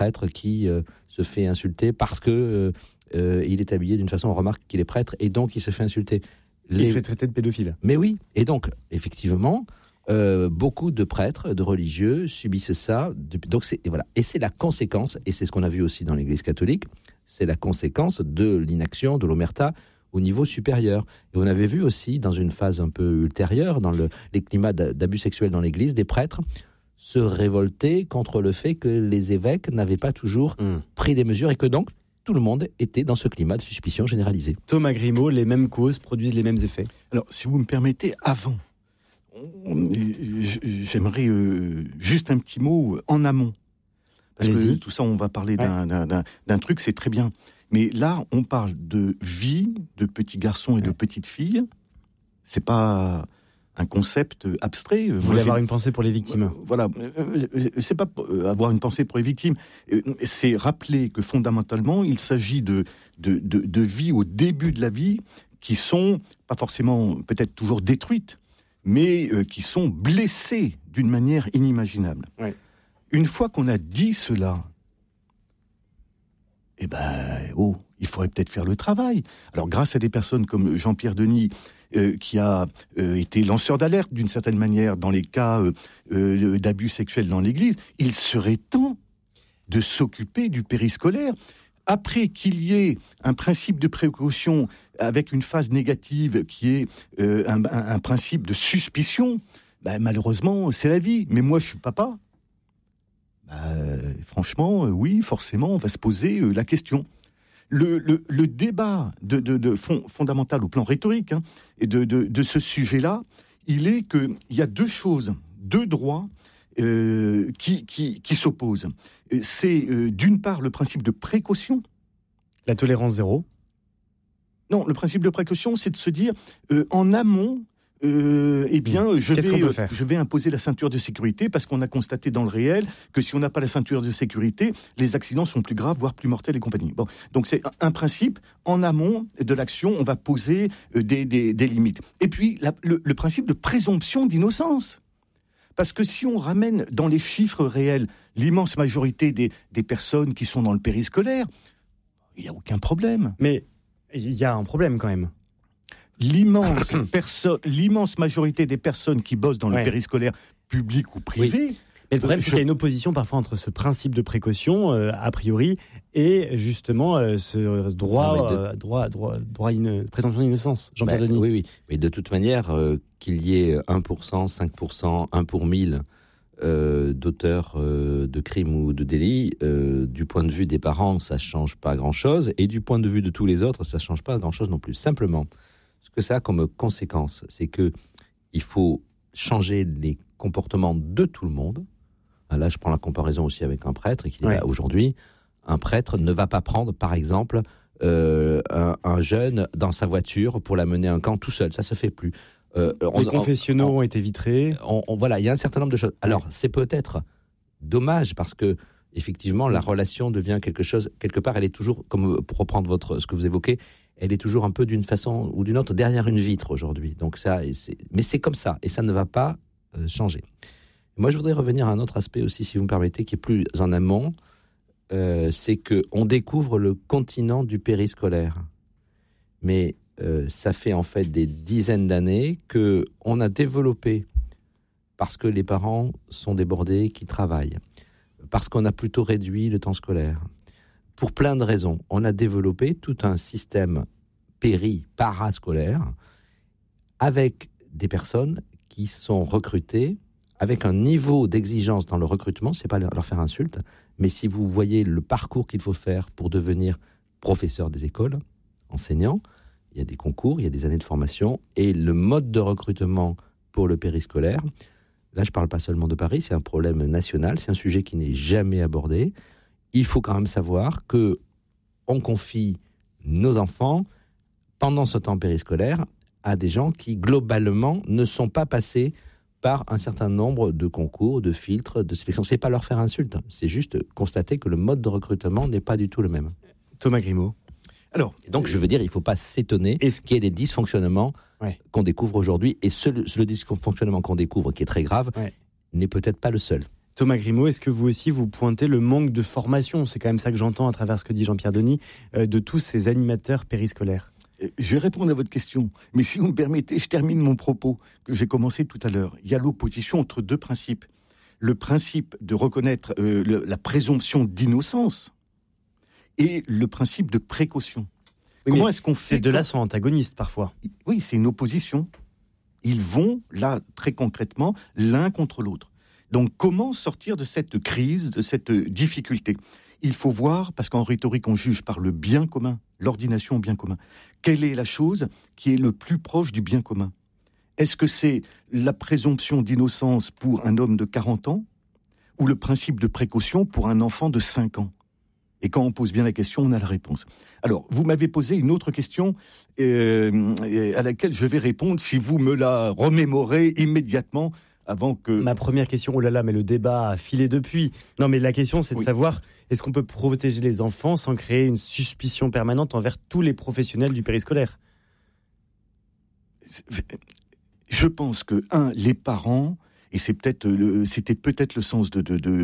prêtre qui se fait insulter parce que il est habillé d'une façon, on remarque qu'il est prêtre et donc il se fait insulter. Il se fait traiter de pédophile. Mais oui, et donc effectivement, beaucoup de prêtres, de religieux subissent ça. Donc et c'est la conséquence, et c'est ce qu'on a vu aussi dans l'Église catholique, c'est la conséquence de l'inaction, de l'omerta au niveau supérieur. Et on avait vu aussi, dans une phase un peu ultérieure, dans les climats d'abus sexuels dans l'Église, des prêtres se révolter contre le fait que les évêques n'avaient pas toujours pris des mesures et que donc tout le monde était dans ce climat de suspicion généralisée. Thomas Grimaud, les mêmes causes produisent les mêmes effets. Alors, si vous me permettez, avant, j'aimerais juste un petit mot en amont. Parce que tout ça, on va parler d'un truc, c'est très bien. Mais là, on parle de vie de petits garçons et de petites filles. C'est pas un concept abstrait. Vous voulez avoir une pensée pour les victimes. Voilà. C'est pas avoir une pensée pour les victimes. C'est rappeler que fondamentalement, il s'agit de vie au début de la vie qui sont pas forcément peut-être toujours détruites, mais qui sont blessées d'une manière inimaginable. Ouais. Une fois qu'on a dit cela, il faudrait peut-être faire le travail. Alors, grâce à des personnes comme Jean-Pierre Denis, qui a été lanceur d'alerte d'une certaine manière dans les cas d'abus sexuels dans l'Église, il serait temps de s'occuper du périscolaire. Après qu'il y ait un principe de précaution avec une phase négative qui est un principe de suspicion, malheureusement, c'est la vie. Mais moi, je suis papa. Franchement, oui, forcément, on va se poser la question. Le débat fondamental au plan rhétorique et de ce sujet-là, il est qu'il y a deux choses, deux droits qui s'opposent. C'est d'une part le principe de précaution. La tolérance zéro. Non, le principe de précaution, c'est de se dire en amont, je vais imposer la ceinture de sécurité parce qu'on a constaté dans le réel que si on n'a pas la ceinture de sécurité, les accidents sont plus graves, voire plus mortels et compagnie. Bon, donc c'est un principe. En amont de l'action, on va poser des limites. Et puis, le principe de présomption d'innocence. Parce que si on ramène dans les chiffres réels l'immense majorité des personnes qui sont dans le périscolaire, il n'y a aucun problème. Mais il y a un problème quand même. L'immense majorité des personnes qui bossent dans le périscolaire public ou privé... Oui. Mais le problème, c'est qu'il y a une opposition parfois entre ce principe de précaution, a priori, et justement ce droit à une présomption d'innocence. Jean-Pierre Denis. Oui. Mais de toute manière, qu'il y ait 1%, 5%, 1 pour 1000 d'auteurs de crimes ou de délits, du point de vue des parents, ça ne change pas grand-chose, et du point de vue de tous les autres, ça ne change pas grand-chose non plus. Simplement, ce que ça a comme conséquence, c'est qu'il faut changer les comportements de tout le monde. Là, je prends la comparaison aussi avec un prêtre, et aujourd'hui, un prêtre ne va pas prendre, par exemple, un jeune dans sa voiture pour l'amener à un camp tout seul. Ça se fait plus. Les confessionnaux ont été vitrés. Voilà, il y a un certain nombre de choses. Alors, c'est peut-être dommage parce que effectivement, la relation devient quelque chose. Quelque part, elle est toujours, comme pour reprendre ce que vous évoquez, elle est toujours un peu d'une façon ou d'une autre derrière une vitre aujourd'hui. Donc mais c'est comme ça et ça ne va pas changer. Moi, je voudrais revenir à un autre aspect aussi, si vous me permettez, qui est plus en amont. C'est qu'on découvre le continent du périscolaire. Mais ça fait en fait des dizaines d'années qu'on a développé, parce que les parents sont débordés, qui travaillent, parce qu'on a plutôt réduit le temps scolaire. Pour plein de raisons, on a développé tout un système parascolaire avec des personnes qui sont recrutées avec un niveau d'exigence dans le recrutement, c'est pas leur faire insulte, mais si vous voyez le parcours qu'il faut faire pour devenir professeur des écoles, enseignant, il y a des concours, il y a des années de formation, et le mode de recrutement pour le périscolaire, là je parle pas seulement de Paris, c'est un problème national, c'est un sujet qui n'est jamais abordé. Il faut quand même savoir qu'on confie nos enfants, pendant ce temps périscolaire, à des gens qui, globalement, ne sont pas passés par un certain nombre de concours, de filtres, de sélection. C'est pas leur faire insulte, c'est juste constater que le mode de recrutement n'est pas du tout le même. Thomas Grimaud. Alors, donc je veux dire, il ne faut pas s'étonner qu'il y ait des dysfonctionnements qu'on découvre aujourd'hui, et le dysfonctionnement qu'on découvre, qui est très grave, n'est peut-être pas le seul. Thomas Grimaud, est-ce que vous aussi vous pointez le manque de formation, c'est quand même ça que j'entends à travers ce que dit Jean-Pierre Denis, de tous ces animateurs périscolaires? Je vais répondre à votre question, mais si vous me permettez, je termine mon propos que j'ai commencé tout à l'heure. Il y a l'opposition entre deux principes. Le principe de reconnaître la présomption d'innocence et le principe de précaution. Oui, comment est-ce qu'on fait? Ces deux-là sont antagonistes parfois. Oui, c'est une opposition. Ils vont, là, très concrètement, l'un contre l'autre. Donc, comment sortir de cette crise, de cette difficulté? Il faut voir, parce qu'en rhétorique, on juge par le bien commun, l'ordination au bien commun. Quelle est la chose qui est le plus proche du bien commun? Est-ce que c'est la présomption d'innocence pour un homme de 40 ans ou le principe de précaution pour un enfant de 5 ans? Et quand on pose bien la question, on a la réponse. Alors, vous m'avez posé une autre question à laquelle je vais répondre si vous me la remémorez immédiatement avant que... Ma première question, oh là là, mais le débat a filé depuis. Non, mais la question, c'est de savoir, est-ce qu'on peut protéger les enfants sans créer une suspicion permanente envers tous les professionnels du périscolaire? Je pense que, les parents... Et c'était peut-être le sens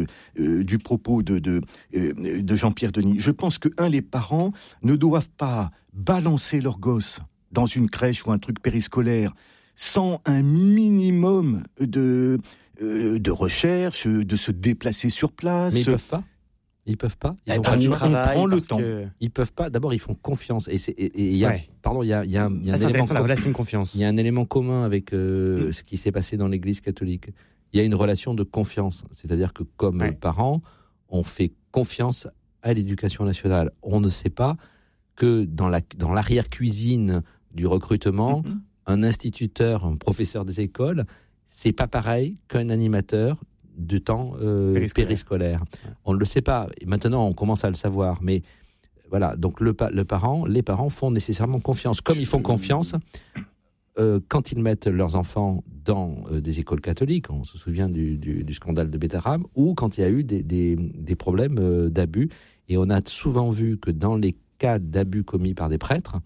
du propos de Jean-Pierre Denis. Je pense que, les parents ne doivent pas balancer leurs gosses dans une crèche ou un truc périscolaire sans un minimum de recherche, de se déplacer sur place. Mais ils peuvent pas. Ils peuvent pas. Ils ont pas du travail. On prend le temps. Ils peuvent pas. D'abord, ils font confiance. Et il y a un élément. La relation de confiance. Il y a un élément commun avec ce qui s'est passé dans l'Église catholique. Il y a une relation de confiance. C'est-à-dire que comme parents, on fait confiance à l'éducation nationale. On ne sait pas que dans l'arrière-cuisine du recrutement, un instituteur, un professeur des écoles, c'est pas pareil qu'un animateur du temps périscolaire. On ne le sait pas. Et maintenant, on commence à le savoir. Mais voilà, donc les parents font nécessairement confiance. Comme ils font confiance quand ils mettent leurs enfants dans des écoles catholiques, on se souvient du scandale de Bethlehem, ou quand il y a eu des problèmes d'abus. Et on a souvent vu que dans les cas d'abus commis par des prêtres,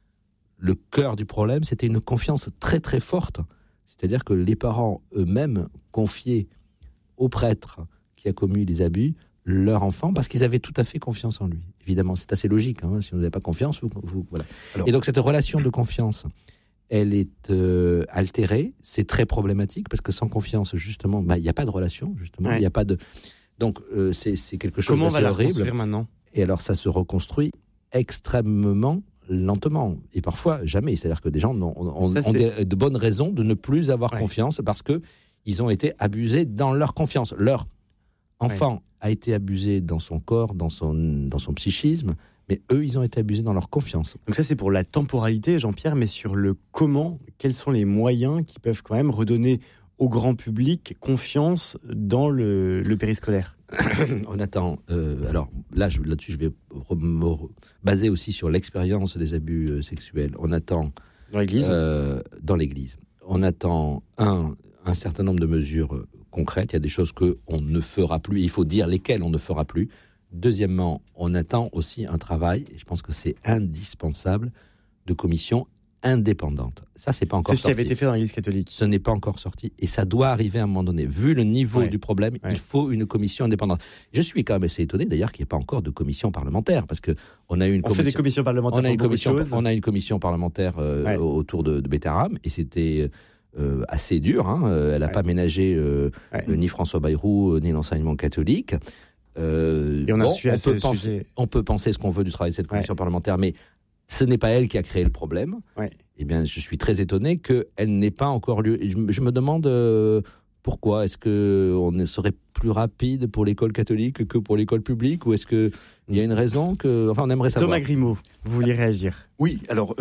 le cœur du problème, c'était une confiance très très forte. C'est-à-dire que les parents eux-mêmes confiaient au prêtre qui a commis les abus leur enfant, parce qu'ils avaient tout à fait confiance en lui. Évidemment, c'est assez logique. Si vous n'avez pas confiance, voilà. Alors, et donc cette relation de confiance, elle est altérée. C'est très problématique, parce que sans confiance, justement, il n'y a pas de relation. Justement, il n'y a pas de. Donc c'est quelque chose d'assez horrible. Comment on va la reconstruire maintenant? Et alors ça se reconstruit extrêmement lentement, et parfois jamais. C'est-à-dire que des gens ont de bonnes raisons de ne plus avoir confiance, parce que ils ont été abusés dans leur confiance. Leur enfant a été abusé dans son corps, dans son psychisme, mais eux, ils ont été abusés dans leur confiance. Donc ça, c'est pour la temporalité, Jean-Pierre, mais sur le comment, quels sont les moyens qui peuvent quand même redonner au grand public confiance dans le périscolaire? On attend. Alors là-dessus, je vais me baser aussi sur l'expérience des abus sexuels. On attend dans l'Église. On attend un certain nombre de mesures concrètes. Il y a des choses qu'on ne fera plus. Il faut dire lesquelles on ne fera plus. Deuxièmement, on attend aussi un travail, et je pense que c'est indispensable, de commissions indépendante. Ça, c'est pas encore sorti. C'est ce qui avait été fait dans l'Église catholique. Ce n'est pas encore sorti, et ça doit arriver à un moment donné. Vu le niveau du problème, il faut une commission indépendante. Je suis quand même assez étonné, d'ailleurs, qu'il n'y ait pas encore de commission parlementaire, parce que on a eu une fait des commissions parlementaires. On a une commission parlementaire autour de Bethlehem, et c'était assez dur. Elle n'a pas ménagé ni François Bayrou ni l'enseignement catholique. Et on peut penser ce qu'on veut du travail de cette commission parlementaire, mais ce n'est pas elle qui a créé le problème. Eh bien, je suis très étonné qu'elle n'ait pas encore lieu. Je me demande pourquoi. Est-ce qu'on serait plus rapide pour l'école catholique que pour l'école publique, ou est-ce qu'il y a une raison on aimerait savoir. Thomas Grimaud, vous vouliez réagir? Oui, alors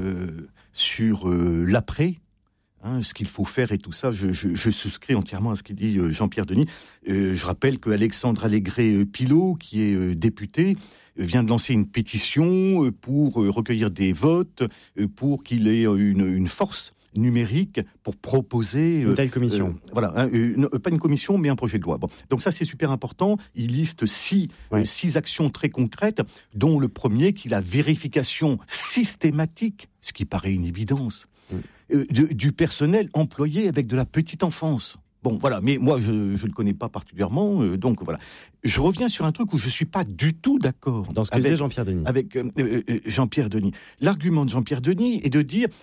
sur l'après, ce qu'il faut faire et tout ça, je souscris entièrement à ce qu'il dit Jean-Pierre Denis. Je rappelle qu'Alexandre Allégret-Pilot, qui est député, vient de lancer une pétition pour recueillir des votes, pour qu'il ait une force numérique pour proposer une telle commission. Pas une commission, mais un projet de loi. Bon. Donc ça, c'est super important. Il liste six actions très concrètes, dont le premier qui est la vérification systématique, ce qui paraît une évidence, du personnel employé avec de la petite enfance. Bon, voilà, mais moi, je ne le connais pas particulièrement, donc voilà. Je reviens sur un truc où je ne suis pas du tout d'accord. Dans ce que disait Jean-Pierre Denis. Avec Jean-Pierre Denis. L'argument de Jean-Pierre Denis est de dire,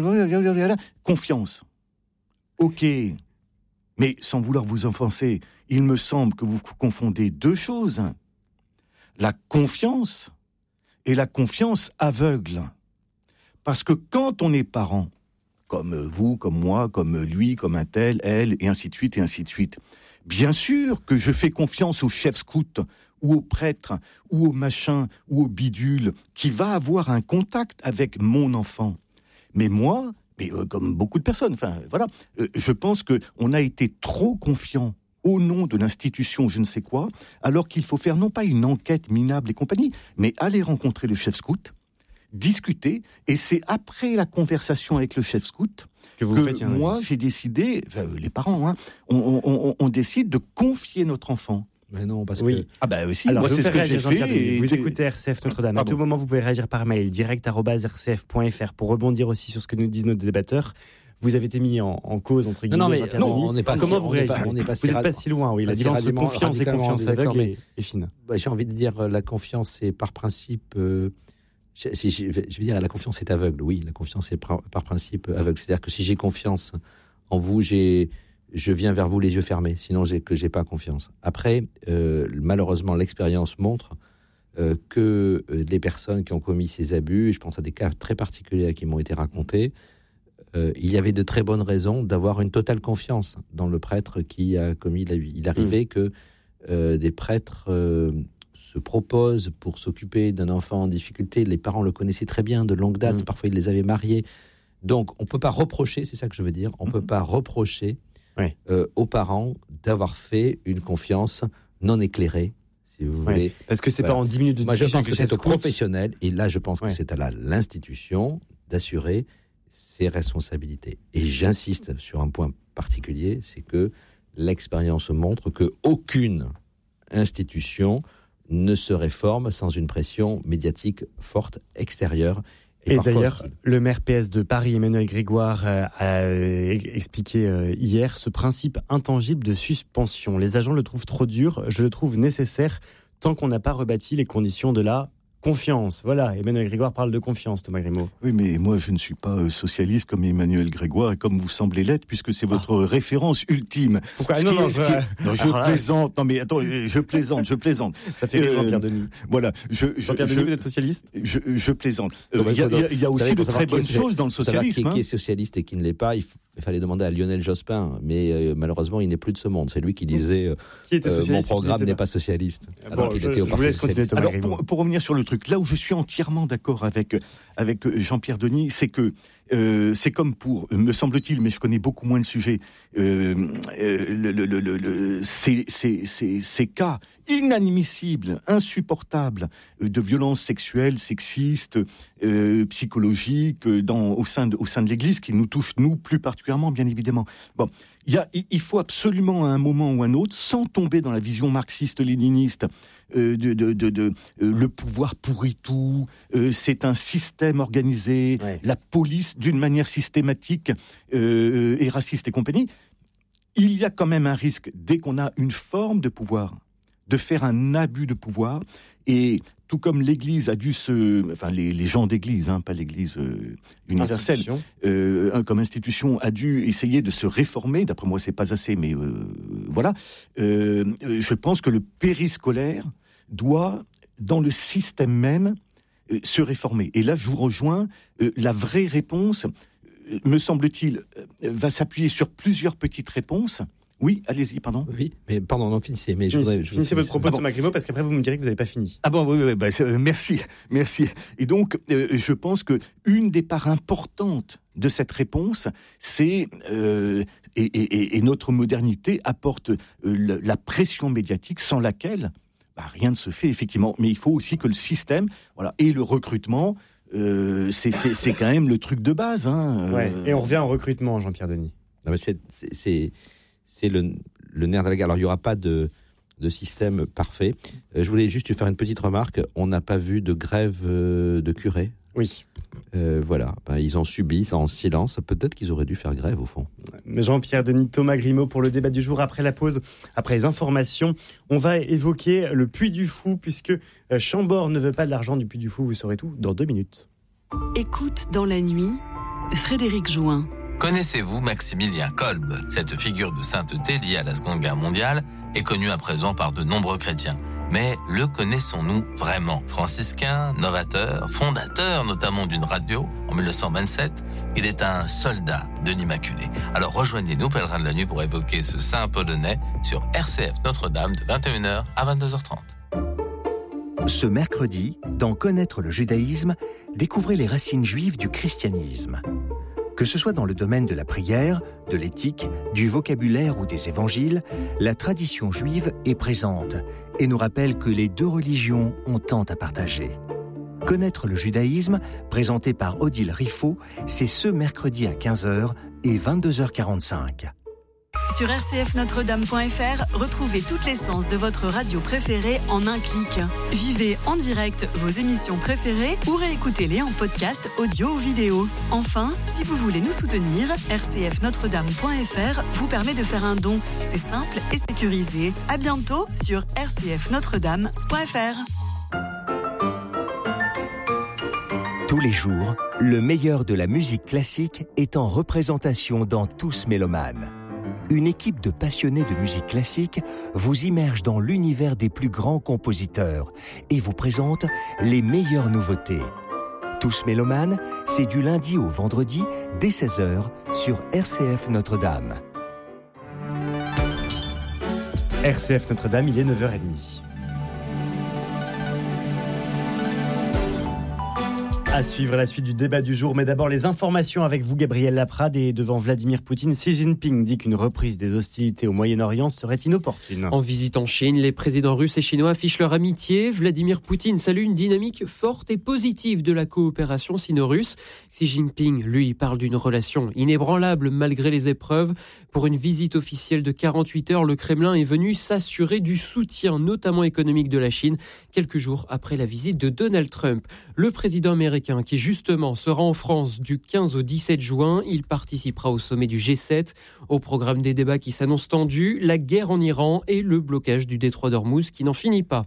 confiance. Ok, mais sans vouloir vous offenser, il me semble que vous confondez deux choses. La confiance et la confiance aveugle. Parce que quand on est parent, comme vous, comme moi, comme lui, comme un tel, elle, et ainsi de suite, et ainsi de suite. Bien sûr que je fais confiance au chef scout, ou au prêtre, ou au machin, ou au bidule, qui va avoir un contact avec mon enfant. Mais moi, comme beaucoup de personnes, je pense qu'on a été trop confiant au nom de l'institution je ne sais quoi, alors qu'il faut faire non pas une enquête minable et compagnie, mais aller rencontrer le chef scout, discuter, et c'est après la conversation avec le chef scout que moi j'ai décidé, les parents, on décide de confier notre enfant. Mais non, parce que... Ah bah aussi, alors, moi c'est ce que j'ai fait. Vous écoutez RCF Notre-Dame. À tout moment, vous pouvez réagir par mail, direct@rcf.fr, pour rebondir aussi sur ce que nous disent nos débatteurs. Vous avez été mis en cause, entre guillemets. On n'est pas Comment vous réagissez ? Vous n'êtes pas si loin, oui. La différence de confiance et confiance aveugle est fine. J'ai envie de dire, la confiance, c'est par principe... je vais dire, la confiance est aveugle. Oui, la confiance est par principe aveugle. C'est-à-dire que si j'ai confiance en vous, je viens vers vous les yeux fermés. Sinon, j'ai pas confiance. Après, malheureusement, l'expérience montre que les personnes qui ont commis ces abus, je pense à des cas très particuliers qui m'ont été racontés, il y avait de très bonnes raisons d'avoir une totale confiance dans le prêtre qui a commis l'abus. Il arrivait que des prêtres se proposent pour s'occuper d'un enfant en difficulté. Les parents le connaissaient très bien de longue date. Parfois, ils les avaient mariés. Donc, on ne peut pas reprocher, c'est ça que je veux dire, on ne peut pas reprocher aux parents d'avoir fait une confiance non éclairée, si vous voulez. Parce que c'est pas en 10 minutes de discussion. Moi, je pense que c'est au professionnel, et là, je pense que c'est à l'institution d'assurer ses responsabilités. Et j'insiste sur un point particulier, c'est que l'expérience montre qu'aucune institution ne se réforme sans une pression médiatique forte extérieure. Et d'ailleurs, le maire PS de Paris, Emmanuel Grégoire, a expliqué hier ce principe intangible de suspension. Les agents le trouvent trop dur, je le trouve nécessaire tant qu'on n'a pas rebâti les conditions de la confiance. Voilà, Emmanuel Grégoire parle de confiance, Thomas Grimaud. Oui, mais moi, je ne suis pas socialiste comme Emmanuel Grégoire et comme vous semblez l'être, puisque c'est votre référence ultime. Pourquoi je plaisante. Non, mais attends, je plaisante. Ça fait rire Jean-Pierre Denis. Voilà. Jean-Pierre Denis, vous êtes socialiste ? Je plaisante. Il y a aussi de très bonnes choses dans le socialisme. Qui est socialiste et qui ne l'est pas, il fallait demander à Lionel Jospin, mais malheureusement, il n'est plus de ce monde. C'est lui qui disait mon programme n'est pas socialiste. Je vous laisse continuer, Thomas Grimaud. Pour revenir sur le truc, là où je suis entièrement d'accord avec Jean-Pierre Denis, c'est que c'est comme pour, me semble-t-il, mais je connais beaucoup moins le sujet, ces cas inadmissibles, insupportables de violences sexuelles, sexistes, psychologiques au sein de l'Église, qui nous touchent, nous, plus particulièrement, bien évidemment. Bon, il faut absolument, à un moment ou à un autre, sans tomber dans la vision marxiste-léniniste, le pouvoir pourrit tout, c'est un système organisé, la police d'une manière systématique et raciste et compagnie. Il y a quand même un risque, dès qu'on a une forme de pouvoir, de faire un abus de pouvoir, et tout comme l'Église a dû les gens d'Église, pas l'Église universelle, comme institution a dû essayer de se réformer. D'après moi, c'est pas assez, mais voilà. Je pense que le périscolaire doit, dans le système même, se réformer. Et là, je vous rejoins. La vraie réponse, me semble-t-il, va s'appuyer sur plusieurs petites réponses. Oui, allez-y, pardon. Oui, mais pardon, non, finissez. Mais finissez votre propos, Thomas Grimaud, parce qu'après vous me direz que vous n'avez pas fini. Ah bon, oui, merci. Et donc, je pense que une des parts importantes de cette réponse, c'est et notre modernité apporte la pression médiatique sans laquelle rien ne se fait effectivement. Mais il faut aussi que le système, et le recrutement, c'est quand même le truc de base. Et on revient au recrutement, Jean-Pierre Denis. Non, mais c'est le nerf de la guerre. Alors, il n'y aura pas de système parfait. Je voulais juste faire une petite remarque. On n'a pas vu de grève de curés Oui. Voilà, ils ont subi ça en silence. Peut-être qu'ils auraient dû faire grève au fond. Jean-Pierre Denis, Thomas Grimaud pour le débat du jour. Après la pause, après les informations, on va évoquer le Puy du Fou, puisque Chambord ne veut pas de l'argent du Puy du Fou. Vous saurez tout dans 2 minutes. Écoute dans la nuit, Frédéric Jouin. Connaissez-vous Maximilien Kolb ? Cette figure de sainteté liée à la Seconde Guerre mondiale est connue à présent par de nombreux chrétiens. Mais le connaissons-nous vraiment ? Franciscain, novateur, fondateur notamment d'une radio en 1927, il est un soldat de l'Immaculée. Alors rejoignez-nous, pèlerins de la nuit, pour évoquer ce saint polonais sur RCF Notre-Dame de 21h à 22h30. Ce mercredi, dans Connaître le judaïsme, découvrez les racines juives du christianisme. Que ce soit dans le domaine de la prière, de l'éthique, du vocabulaire ou des évangiles, la tradition juive est présente et nous rappelle que les deux religions ont tant à partager. Connaître le judaïsme, présenté par Odile Riffaut, c'est ce mercredi à 15h et 22h45. Sur rcfnotredame.fr, retrouvez toute l'essence de votre radio préférée en un clic. Vivez en direct vos émissions préférées ou réécoutez-les en podcast audio ou vidéo. Enfin, si vous voulez nous soutenir, rcfnotredame.fr vous permet de faire un don. C'est simple et sécurisé. À bientôt sur rcfnotredame.fr. Tous les jours, le meilleur de la musique classique est en représentation dans Tous Mélomanes. Une équipe de passionnés de musique classique vous immerge dans l'univers des plus grands compositeurs et vous présente les meilleures nouveautés. Tous Mélomanes, c'est du lundi au vendredi dès 16h sur RCF Notre-Dame. RCF Notre-Dame, il est 9h30. À suivre la suite du débat du jour, mais d'abord les informations avec vous, Gabriel Laprade. Et devant Vladimir Poutine, Xi Jinping dit qu'une reprise des hostilités au Moyen-Orient serait inopportune. En visitant Chine, les présidents russes et chinois affichent leur amitié. Vladimir Poutine salue une dynamique forte et positive de la coopération sino-russe. Xi Jinping, lui, parle d'une relation inébranlable malgré les épreuves. Pour une visite officielle de 48 heures, le Kremlin est venu s'assurer du soutien, notamment économique, de la Chine, quelques jours après la visite de Donald Trump. Le président américain, qui justement sera en France du 15 au 17 juin. Il participera au sommet du G7. Au programme des débats qui s'annoncent tendus, la guerre en Iran et le blocage du détroit d'Ormuz qui n'en finit pas.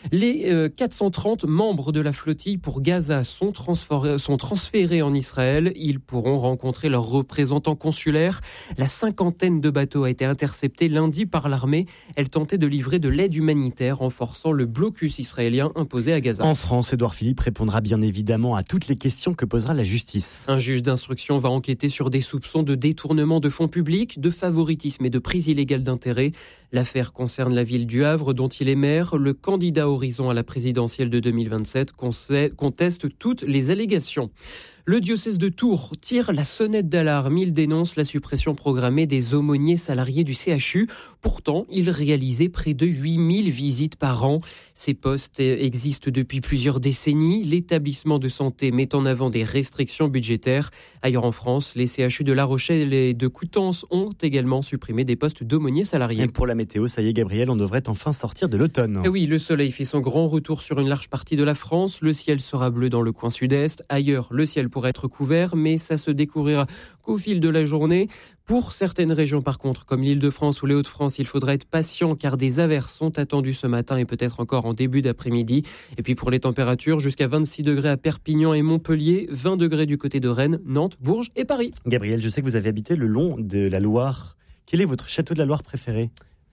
Les 430 membres de la flottille pour Gaza sont transférés en Israël. Ils pourront rencontrer leurs représentants consulaires. La cinquantaine de bateaux a été interceptée lundi par l'armée. Elle tentait de livrer de l'aide humanitaire, renforçant le blocus israélien imposé à Gaza. En France, Édouard Philippe répondra bien évidemment à toutes les questions que posera la justice. Un juge d'instruction va enquêter sur des soupçons de détournement de fonds publics, de favoritisme et de prise illégale d'intérêt. L'affaire concerne la ville du Havre, dont il est maire. Le candidat Horizon à la présidentielle de 2027 conteste toutes les allégations. Le diocèse de Tours tire la sonnette d'alarme. Il dénonce la suppression programmée des aumôniers salariés du CHU. Pourtant, il réalisait près de 8000 visites par an. Ces postes existent depuis plusieurs décennies. L'établissement de santé met en avant des restrictions budgétaires. Ailleurs en France, les CHU de La Rochelle et de Coutances ont également supprimé des postes d'aumôniers salariés. Et pour la météo, ça y est Gabriel, on devrait enfin sortir de l'automne. Et oui, le soleil fait son grand retour sur une large partie de la France. Le ciel sera bleu dans le coin sud-est. Ailleurs, le ciel pourrait être couvert, mais ça se découvrira qu'au fil de la journée. Pour certaines régions, par contre, comme l'Île-de-France ou les Hauts-de-France, il faudra être patient car des averses sont attendues ce matin et peut-être encore en début d'après-midi. Et puis pour les températures, jusqu'à 26 degrés à Perpignan et Montpellier, 20 degrés du côté de Rennes, Nantes, Bourges et Paris. Gabriel, je sais que vous avez habité le long de la Loire. Quel est votre château de la Loire préféré ?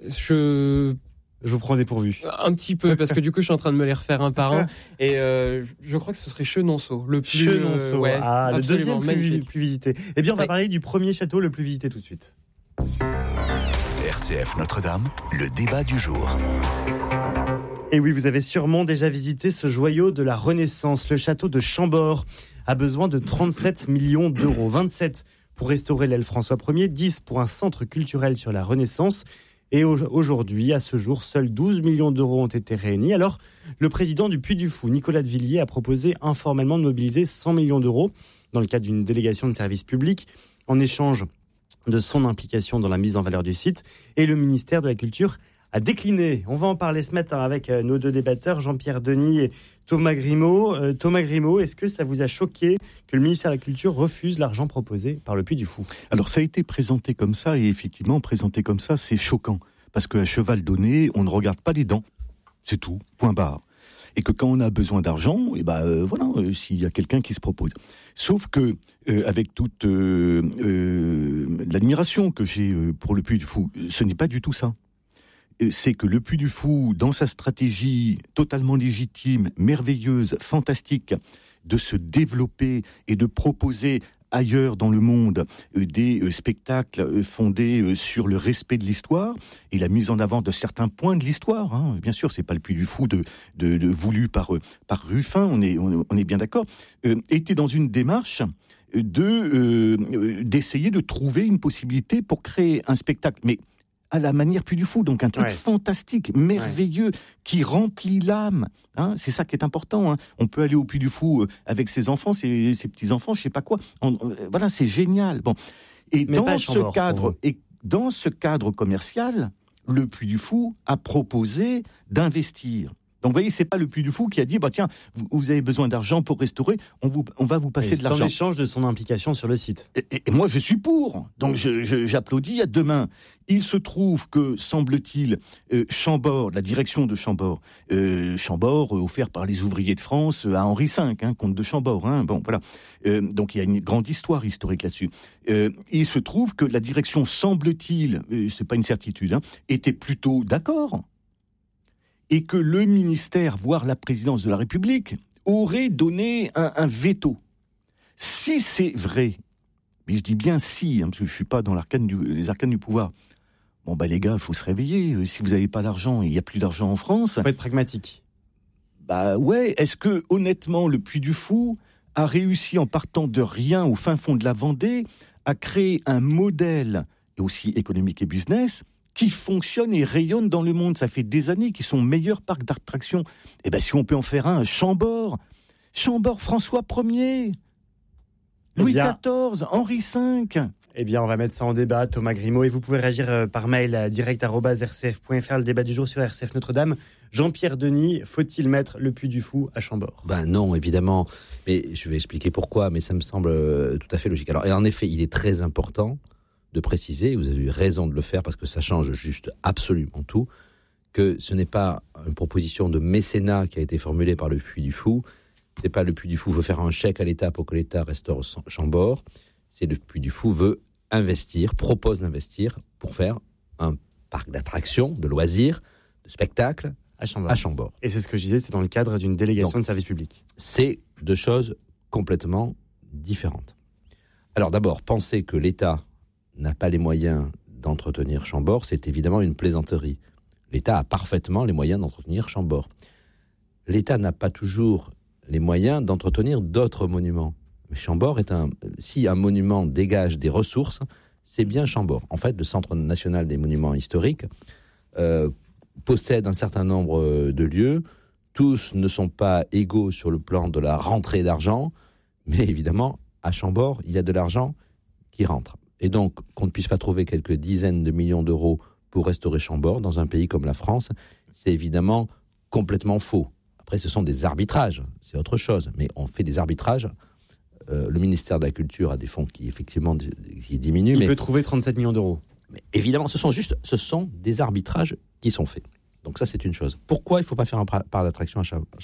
Je vous prends dépourvu. Un petit peu, parce que du coup, je suis en train de me les refaire un par un. Et je crois que ce serait Chenonceau. Le deuxième plus visité. Eh bien, on va parler du premier château le plus visité tout de suite. RCF Notre-Dame, le débat du jour. Et oui, vous avez sûrement déjà visité ce joyau de la Renaissance. Le château de Chambord a besoin de 37 millions d'euros. 27 pour restaurer l'aile François Ier, 10 pour un centre culturel sur la Renaissance. Et aujourd'hui, à ce jour, seuls 12 millions d'euros ont été réunis. Alors, le président du Puy du Fou, Nicolas de Villiers, a proposé informellement de mobiliser 100 millions d'euros dans le cadre d'une délégation de service public en échange de son implication dans la mise en valeur du site. Et le ministère de la Culture a décliné. On va en parler ce matin avec nos deux débatteurs, Jean-Pierre Denis et Thomas Grimaud, est-ce que ça vous a choqué que le ministère de la Culture refuse l'argent proposé par le Puy du Fou ? Alors ça a été présenté comme ça, et effectivement, présenté comme ça, c'est choquant. Parce qu'à cheval donné, on ne regarde pas les dents. C'est tout, point barre. Et que quand on a besoin d'argent, s'il y a quelqu'un qui se propose. Sauf que, avec toute l'admiration que j'ai pour le Puy du Fou, ce n'est pas du tout ça. C'est que le Puy du Fou, dans sa stratégie totalement légitime, merveilleuse, fantastique, de se développer et de proposer ailleurs dans le monde des spectacles fondés sur le respect de l'histoire et la mise en avant de certains points de l'histoire. Hein. Bien sûr, c'est pas le Puy du Fou voulu par Ruffin, on est bien d'accord. Était dans une démarche d'essayer de trouver une possibilité pour créer un spectacle, mais à la manière Puy du Fou, donc un truc fantastique, merveilleux, qui remplit l'âme. Hein, c'est ça qui est important. Hein. On peut aller au Puy du Fou avec ses enfants, ses petits-enfants, je sais pas quoi. Voilà, c'est génial. Bon. Et dans ce cadre commercial, le Puy du Fou a proposé d'investir. Donc, vous voyez, c'est pas le Puy du Fou qui a dit, tiens, vous avez besoin d'argent pour restaurer, on va vous passer de l'argent. C'est en échange de son implication sur le site. Et moi, je suis pour. Donc, j'applaudis à deux mains. Il se trouve que, semble-t-il, Chambord, la direction de Chambord, offert par les ouvriers de France à Henri V, comte de Chambord. Bon, voilà. Donc, il y a une grande histoire historique là-dessus. Il se trouve que la direction, semble-t-il, c'est pas une certitude, était plutôt d'accord. Et que le ministère, voire la présidence de la République, aurait donné un veto. Si c'est vrai, mais je dis bien si, parce que je ne suis pas dans les arcanes du pouvoir, les gars, il faut se réveiller. Si vous n'avez pas l'argent, et il n'y a plus d'argent en France... Il faut être pragmatique. Est-ce que, honnêtement, le Puy du Fou a réussi, en partant de rien au fin fond de la Vendée, à créer un modèle, et aussi économique et business, qui fonctionnent et rayonnent dans le monde. Ça fait des années qu'ils sont meilleurs parcs d'attractions. Si on peut en faire un, Chambord, François Ier, Louis XIV, Henri V. On va mettre ça en débat, Thomas Grimaud, et vous pouvez réagir par mail à direct@rcf.fr, le débat du jour sur RCF Notre-Dame. Jean-Pierre Denis, faut-il mettre le Puy du Fou à Chambord ? Non, évidemment, mais je vais expliquer pourquoi, mais ça me semble tout à fait logique. Alors, et en effet, il est très important de préciser, vous avez eu raison de le faire parce que ça change juste absolument tout, que ce n'est pas une proposition de mécénat qui a été formulée par le Puy du Fou. C'est pas le Puy du Fou veut faire un chèque à l'État pour que l'État restaure Chambord. C'est le Puy du Fou veut propose d'investir pour faire un parc d'attractions, de loisirs, de spectacles à Chambord. Et c'est ce que je disais, c'est dans le cadre d'une délégation de service public. C'est deux choses complètement différentes. Alors d'abord, penser que l'État n'a pas les moyens d'entretenir Chambord, c'est évidemment une plaisanterie. L'État a parfaitement les moyens d'entretenir Chambord. L'État n'a pas toujours les moyens d'entretenir d'autres monuments. Mais Chambord si un monument dégage des ressources, c'est bien Chambord. En fait, le Centre national des monuments historiques possède un certain nombre de lieux. Tous ne sont pas égaux sur le plan de la rentrée d'argent, mais évidemment, à Chambord, il y a de l'argent qui rentre. Et donc, qu'on ne puisse pas trouver quelques dizaines de millions d'euros pour restaurer Chambord dans un pays comme la France, c'est évidemment complètement faux. Après, ce sont des arbitrages, c'est autre chose. Mais on fait des arbitrages. Le ministère de la Culture a des fonds qui, effectivement, qui diminuent. Il peut trouver 37 millions d'euros. Mais évidemment, ce sont des arbitrages qui sont faits. Donc ça, c'est une chose. Pourquoi il ne faut pas faire un parc d'attraction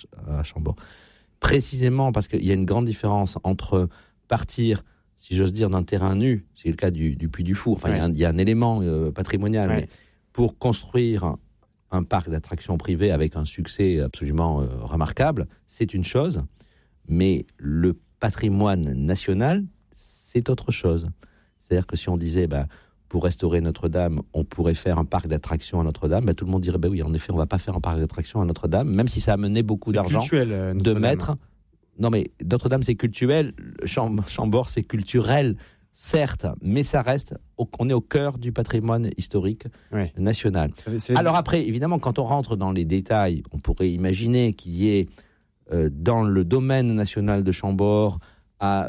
à Chambord ? Précisément parce qu'il y a une grande différence entre partir, si j'ose dire, d'un terrain nu, c'est le cas du Puy du Fou, il y a un élément patrimonial, mais pour construire un parc d'attractions privé avec un succès absolument remarquable, c'est une chose, mais le patrimoine national, c'est autre chose. C'est-à-dire que si on disait, pour restaurer Notre-Dame, on pourrait faire un parc d'attractions à Notre-Dame, tout le monde dirait, oui, en effet, on ne va pas faire un parc d'attractions à Notre-Dame, même si ça amenait beaucoup d'argent. Cultuel, de mettre... Non, mais Notre-Dame, c'est cultuel, Chambord, c'est culturel, certes, mais ça reste, on est au cœur du patrimoine historique national. Alors après, évidemment, quand on rentre dans les détails, on pourrait imaginer qu'il y ait dans le domaine national de Chambord, à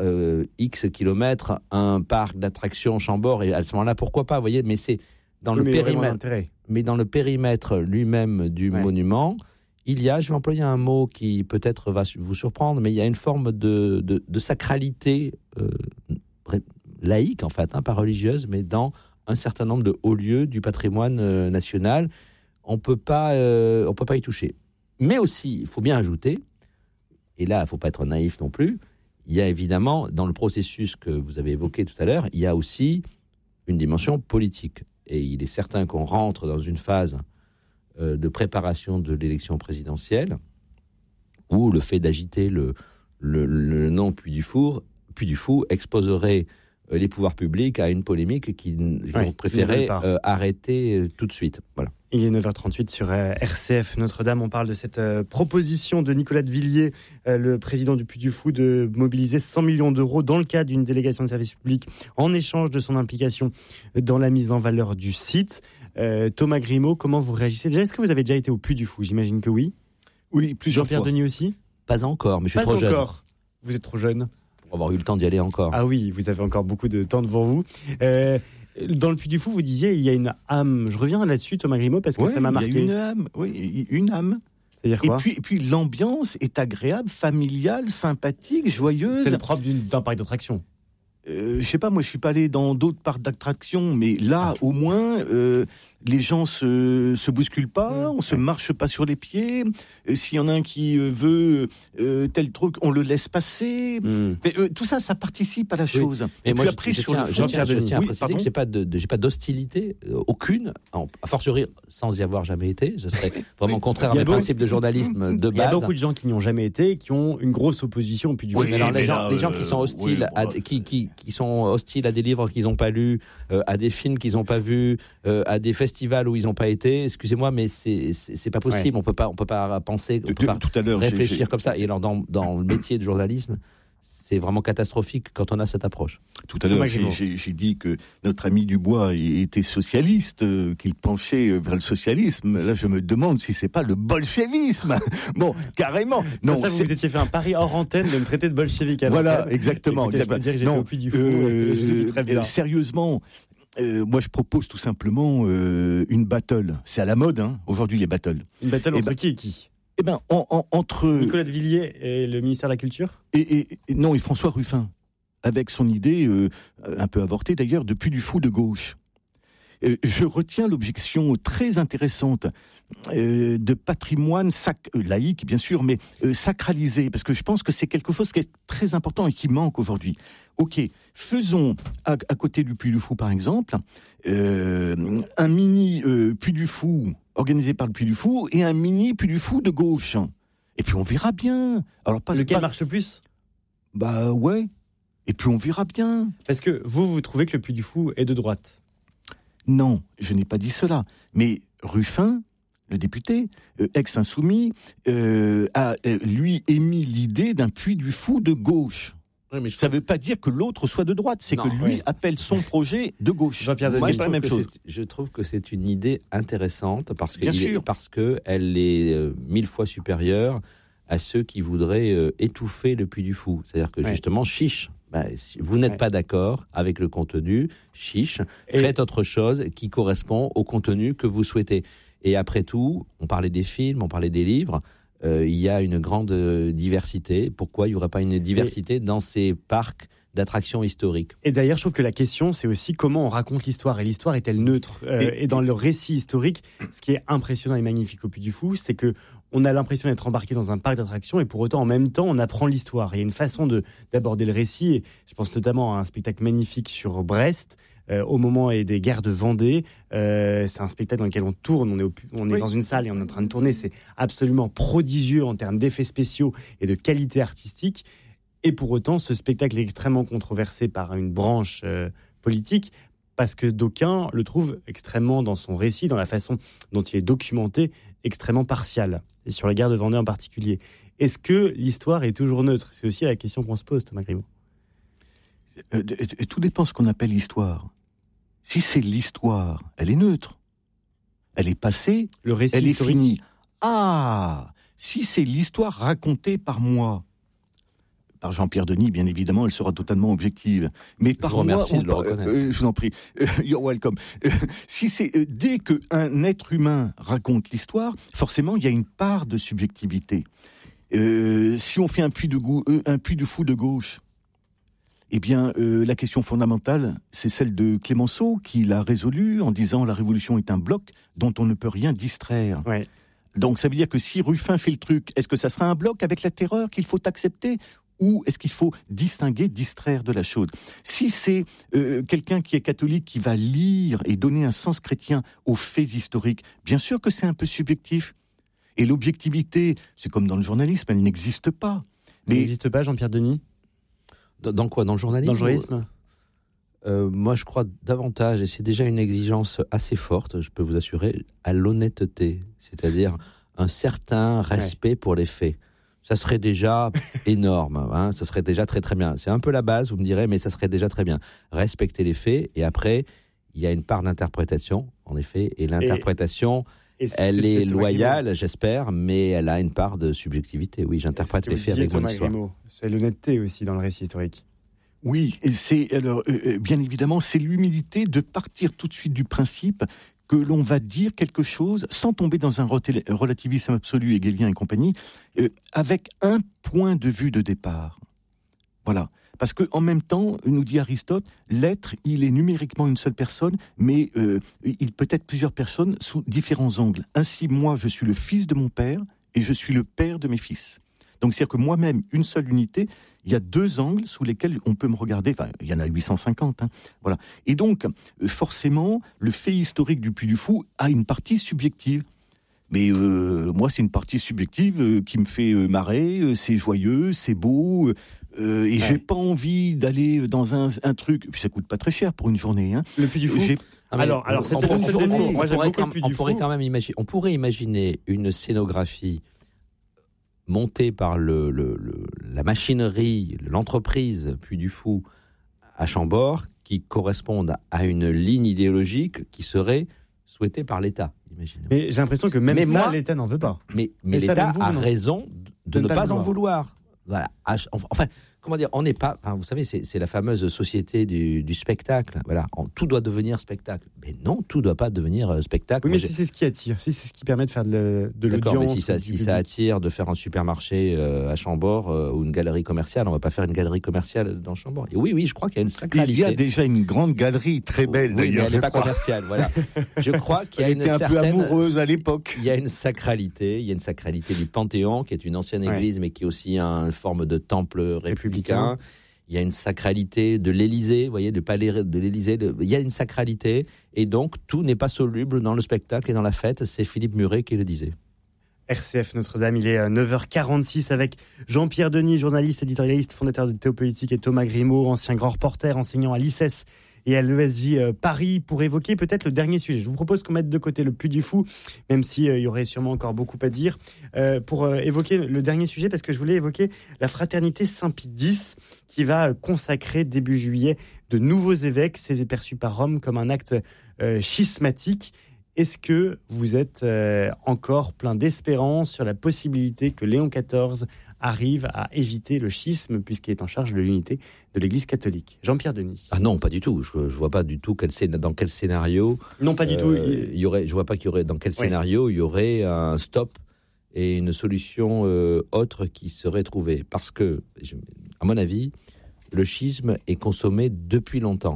X kilomètres, un parc d'attractions Chambord, et à ce moment-là, pourquoi pas, vous voyez, mais c'est dans le périmètre. Mais dans le périmètre lui-même du monument, il y a, je vais employer un mot qui peut-être va vous surprendre, mais il y a une forme de sacralité laïque, en fait, pas religieuse, mais dans un certain nombre de hauts lieux du patrimoine national. On peut pas y toucher. Mais aussi, il faut bien ajouter, et là, il ne faut pas être naïf non plus, il y a évidemment, dans le processus que vous avez évoqué tout à l'heure, il y a aussi une dimension politique. Et il est certain qu'on rentre dans une phase de préparation de l'élection présidentielle où le fait d'agiter le nom Puy du Fou exposerait les pouvoirs publics à une polémique qu'ils ont préféré arrêter tout de suite. Voilà. Il est 9h38 sur RCF Notre-Dame. On parle de cette proposition de Nicolas de Villiers, le président du Puy du Fou, de mobiliser 100 millions d'euros dans le cadre d'une délégation de service public en échange de son implication dans la mise en valeur du site. Thomas Grimaud, comment vous réagissez ? Déjà, est-ce que vous avez déjà été au Puy du Fou ? J'imagine que oui. Oui, plusieurs fois. Jean-Pierre Denis aussi ? Pas encore, mais je suis trop jeune. Pas encore. Vous êtes trop jeune. Pour avoir eu le temps d'y aller encore. Ah oui, vous avez encore beaucoup de temps devant vous. Dans le Puy du Fou, vous disiez, il y a une âme. Je reviens là-dessus, Thomas Grimaud, parce que ça m'a marqué. Il y a une âme, oui, une âme. C'est-à-dire quoi ? Et puis l'ambiance est agréable, familiale, sympathique, joyeuse. C'est le propre d'un parc d'attractions. Je sais pas, moi je suis pas allé dans d'autres parcs d'attractions, mais là au moins les gens se bousculent pas, on se marche pas sur les pieds. S'il y en a un qui veut tel truc, on le laisse passer. Mais, tout ça, ça participe à la chose. Et puis moi, après, je tiens à préciser que j'ai pas d'hostilité aucune, a fortiori sans y avoir jamais été. Ce serait vraiment contraire à mes principes de journalisme de base. Il y a beaucoup de gens qui n'y ont jamais été et qui ont une grosse opposition au Puy du Fou. Mais alors les gens qui sont hostiles, qui sont hostiles à des livres qu'ils n'ont pas lus, à des films qu'ils n'ont pas vus, à des festivals où ils n'ont pas été, excusez-moi, mais c'est pas possible. On peut pas penser, on peut pas tout à l'heure, réfléchir comme ça. Et alors dans le métier de journalisme, c'est vraiment catastrophique quand on a cette approche. Tout à l'heure, j'ai dit que notre ami Dubois était socialiste, qu'il penchait vers le socialisme. Là, je me demande si c'est pas le bolchevisme. Bon, carrément. Non, ça vous étiez fait un pari hors antenne de me traiter de bolchevique. Voilà, exactement. Écoutez, je peux dire que j'étais au Puy du Fou. Je le vis très bien. Sérieusement. Moi, je propose tout simplement une battle. C'est à la mode, aujourd'hui, les battles. Une battle entre qui et qui ? Entre Nicolas de Villiers et le ministère de la Culture ? et François Ruffin, avec son idée, un peu avortée d'ailleurs, de Puy du Fou de gauche. Je retiens l'objection très intéressante de patrimoine laïque, bien sûr, mais sacralisé, parce que je pense que c'est quelque chose qui est très important et qui manque aujourd'hui. Ok, faisons à côté du Puy du Fou, par exemple, un mini Puy du Fou organisé par le Puy du Fou et un mini Puy du Fou de gauche. Et puis on verra bien. Alors, lequel marche le plus ? Bah ouais. Et puis on verra bien. Parce que vous trouvez que le Puy du Fou est de droite ? Non, je n'ai pas dit cela. Mais Ruffin, le député, ex-insoumis, a lui émis l'idée d'un Puy du Fou de gauche. Oui, mais ça ne veut pas dire que l'autre soit de droite, c'est que lui appelle son projet de gauche. Jean-Pierre Denis, c'est la même chose. Je trouve que c'est une idée intéressante parce qu'elle est 1000 fois supérieure à ceux qui voudraient étouffer le Puy du Fou. C'est-à-dire que justement, chiche. Si vous n'êtes pas d'accord avec le contenu, chiche, faites autre chose qui correspond au contenu que vous souhaitez. Et après tout, on parlait des films, on parlait des livres, il y a une grande diversité. Pourquoi il n'y aurait pas une diversité dans ces parcs d'attractions historiques ? Et d'ailleurs, je trouve que la question, c'est aussi comment on raconte l'histoire. Et l'histoire est-elle neutre ? Et dans le récit historique, ce qui est impressionnant et magnifique au Puy du Fou, c'est que on a l'impression d'être embarqué dans un parc d'attractions et pour autant, en même temps, on apprend l'histoire. Il y a une façon d'aborder le récit. Et je pense notamment à un spectacle magnifique sur Brest, au moment des guerres de Vendée. C'est un spectacle dans lequel on tourne, on est dans une salle et on est en train de tourner. C'est absolument prodigieux en termes d'effets spéciaux et de qualité artistique. Et pour autant, ce spectacle est extrêmement controversé par une branche politique parce que d'aucuns le trouvent extrêmement, dans son récit, dans la façon dont il est documenté, extrêmement partial, et sur la guerre de Vendée en particulier. Est-ce que l'histoire est toujours neutre ? C'est aussi la question qu'on se pose, Thomas Grimaud. Tout dépend de ce qu'on appelle l'histoire. Si c'est l'histoire, elle est neutre. Elle est passée, le récit elle historique. est finie. Ah, si c'est l'histoire racontée par moi, par Jean-Pierre Denis, bien évidemment, elle sera totalement objective. Mais par vous remercie de le reconnaître. Je vous en prie, you're welcome. Si c'est dès qu'un être humain raconte l'histoire, forcément, il y a une part de subjectivité. Si on fait un puits de fou de gauche, eh bien, la question fondamentale, c'est celle de Clémenceau, qui l'a résolue en disant la révolution est un bloc dont on ne peut rien distraire. Ouais. Donc ça veut dire que si Ruffin fait le truc, est-ce que ça sera un bloc avec la terreur qu'il faut accepter ? Ou est-ce qu'il faut distinguer, distraire de la chose ? Si c'est quelqu'un qui est catholique qui va lire et donner un sens chrétien aux faits historiques, bien sûr que c'est un peu subjectif. Et l'objectivité, c'est comme dans le journalisme, elle n'existe pas. Elle n'existe pas, Jean-Pierre Denis ? Dans quoi ? Dans le journalisme ? Dans le journalisme ? Moi, je crois davantage, et c'est déjà une exigence assez forte, je peux vous assurer, à l'honnêteté. C'est-à-dire un certain respect pour les faits. Ça serait déjà énorme, hein, ça serait déjà très très bien. C'est un peu la base, vous me direz, mais ça serait déjà très bien. Respecter les faits, et après, il y a une part d'interprétation, en effet, et l'interprétation... Elle est loyale, j'espère, mais elle a une part de subjectivité. Oui, j'interprète les faits avec mon histoire. C'est l'honnêteté aussi dans le récit historique. Oui, bien évidemment, c'est l'humilité de partir tout de suite du principe que l'on va dire quelque chose sans tomber dans un relativisme absolu, hegelien et compagnie, avec un point de vue de départ. Voilà. Parce qu'en même temps, nous dit Aristote, l'être, il est numériquement une seule personne, mais il peut être plusieurs personnes sous différents angles. Ainsi, moi, je suis le fils de mon père et je suis le père de mes fils. Donc, c'est-à-dire que moi-même, une seule unité, il y a deux angles sous lesquels on peut me regarder. Enfin, il y en a 850. Voilà. Et donc, forcément, le fait historique du Puy du Fou a une partie subjective. Mais moi, c'est une partie subjective qui me fait marrer, c'est joyeux, c'est beau, et j'ai pas envie d'aller dans un truc. Puis ça coûte pas très cher pour une journée. Le Puy du Fou. Alors, c'était le seul défaut. Moi, j'aime beaucoup le Puy du Fou. On pourrait imaginer une scénographie montée par la machinerie, l'entreprise Puy du Fou à Chambord, qui corresponde à une ligne idéologique qui serait souhaitée par l'État. Imaginez. Mais j'ai l'impression que même ça, l'État n'en veut pas. Mais l'État a raison de ne pas en vouloir. Voilà. Enfin, comment dire, on n'est pas... Enfin, vous savez, c'est la fameuse société du spectacle. Voilà. Tout doit devenir spectacle. Mais non, tout ne doit pas devenir spectacle. Oui, mais si c'est ce qui attire, si c'est ce qui permet de faire de D'accord, l'audience... mais si ça attire de faire un supermarché à Chambord ou une galerie commerciale, on ne va pas faire une galerie commerciale dans Chambord. Et oui, je crois qu'il y a une sacralité. Il y a déjà une grande galerie, très belle d'ailleurs. Mais elle n'est pas commerciale, voilà. Je crois qu'il y a une certaine... Elle était un peu amoureuse à l'époque. Il y a une sacralité du Panthéon, qui est une ancienne église, mais qui est aussi une forme de temple républicain. Il y a une sacralité de l'Élysée, vous voyez, du palais de l'Élysée. Il y a une sacralité, et donc tout n'est pas soluble dans le spectacle et dans la fête. C'est Philippe Muret qui le disait. RCF Notre-Dame, il est 9h46 avec Jean-Pierre Denis, journaliste, éditorialiste, fondateur de Théopolitique, et Thomas Grimaud, ancien grand reporter, enseignant à l'ICES et à l'ESJ Paris, pour évoquer peut-être le dernier sujet. Je vous propose qu'on mette de côté le Puy du Fou, même s'il y aurait sûrement encore beaucoup à dire, pour évoquer le dernier sujet, parce que je voulais évoquer la fraternité Saint-Pie X, qui va consacrer début juillet de nouveaux évêques. C'est perçu par Rome comme un acte schismatique. Est-ce que vous êtes encore plein d'espérance sur la possibilité que Léon XIV arrive à éviter le schisme, puisqu'il est en charge de l'unité de l'Église catholique? Jean-Pierre Denis. Ah non, pas du tout. Je ne vois pas du tout dans quel scénario... Non, pas du tout. Je ne vois pas qu'il y aurait, dans quel scénario il y aurait un stop et une solution autre qui serait trouvée. Parce que, à mon avis, le schisme est consommé depuis longtemps.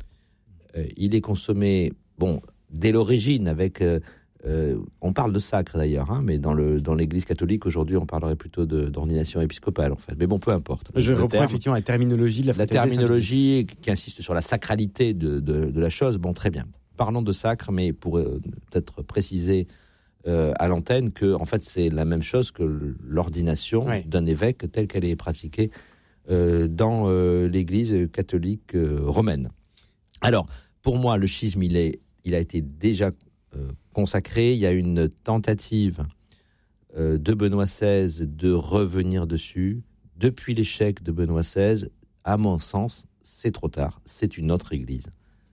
Il est consommé... dès l'origine, avec... on parle de sacre d'ailleurs, mais dans l'Église catholique aujourd'hui, on parlerait plutôt d'ordination épiscopale en fait. Mais bon, peu importe. Je reprends effectivement la terminologie de la fraternité. La terminologie qui insiste sur la sacralité de la chose. Bon, très bien. Parlons de sacre, mais pour peut-être préciser à l'antenne que en fait c'est la même chose que l'ordination d'un évêque telle qu'elle est pratiquée dans l'Église catholique romaine. Alors, pour moi, le schisme, il a été déjà consacré. Il y a une tentative de Benoît XVI de revenir dessus. Depuis l'échec de Benoît XVI, à mon sens, c'est trop tard. C'est une autre Église.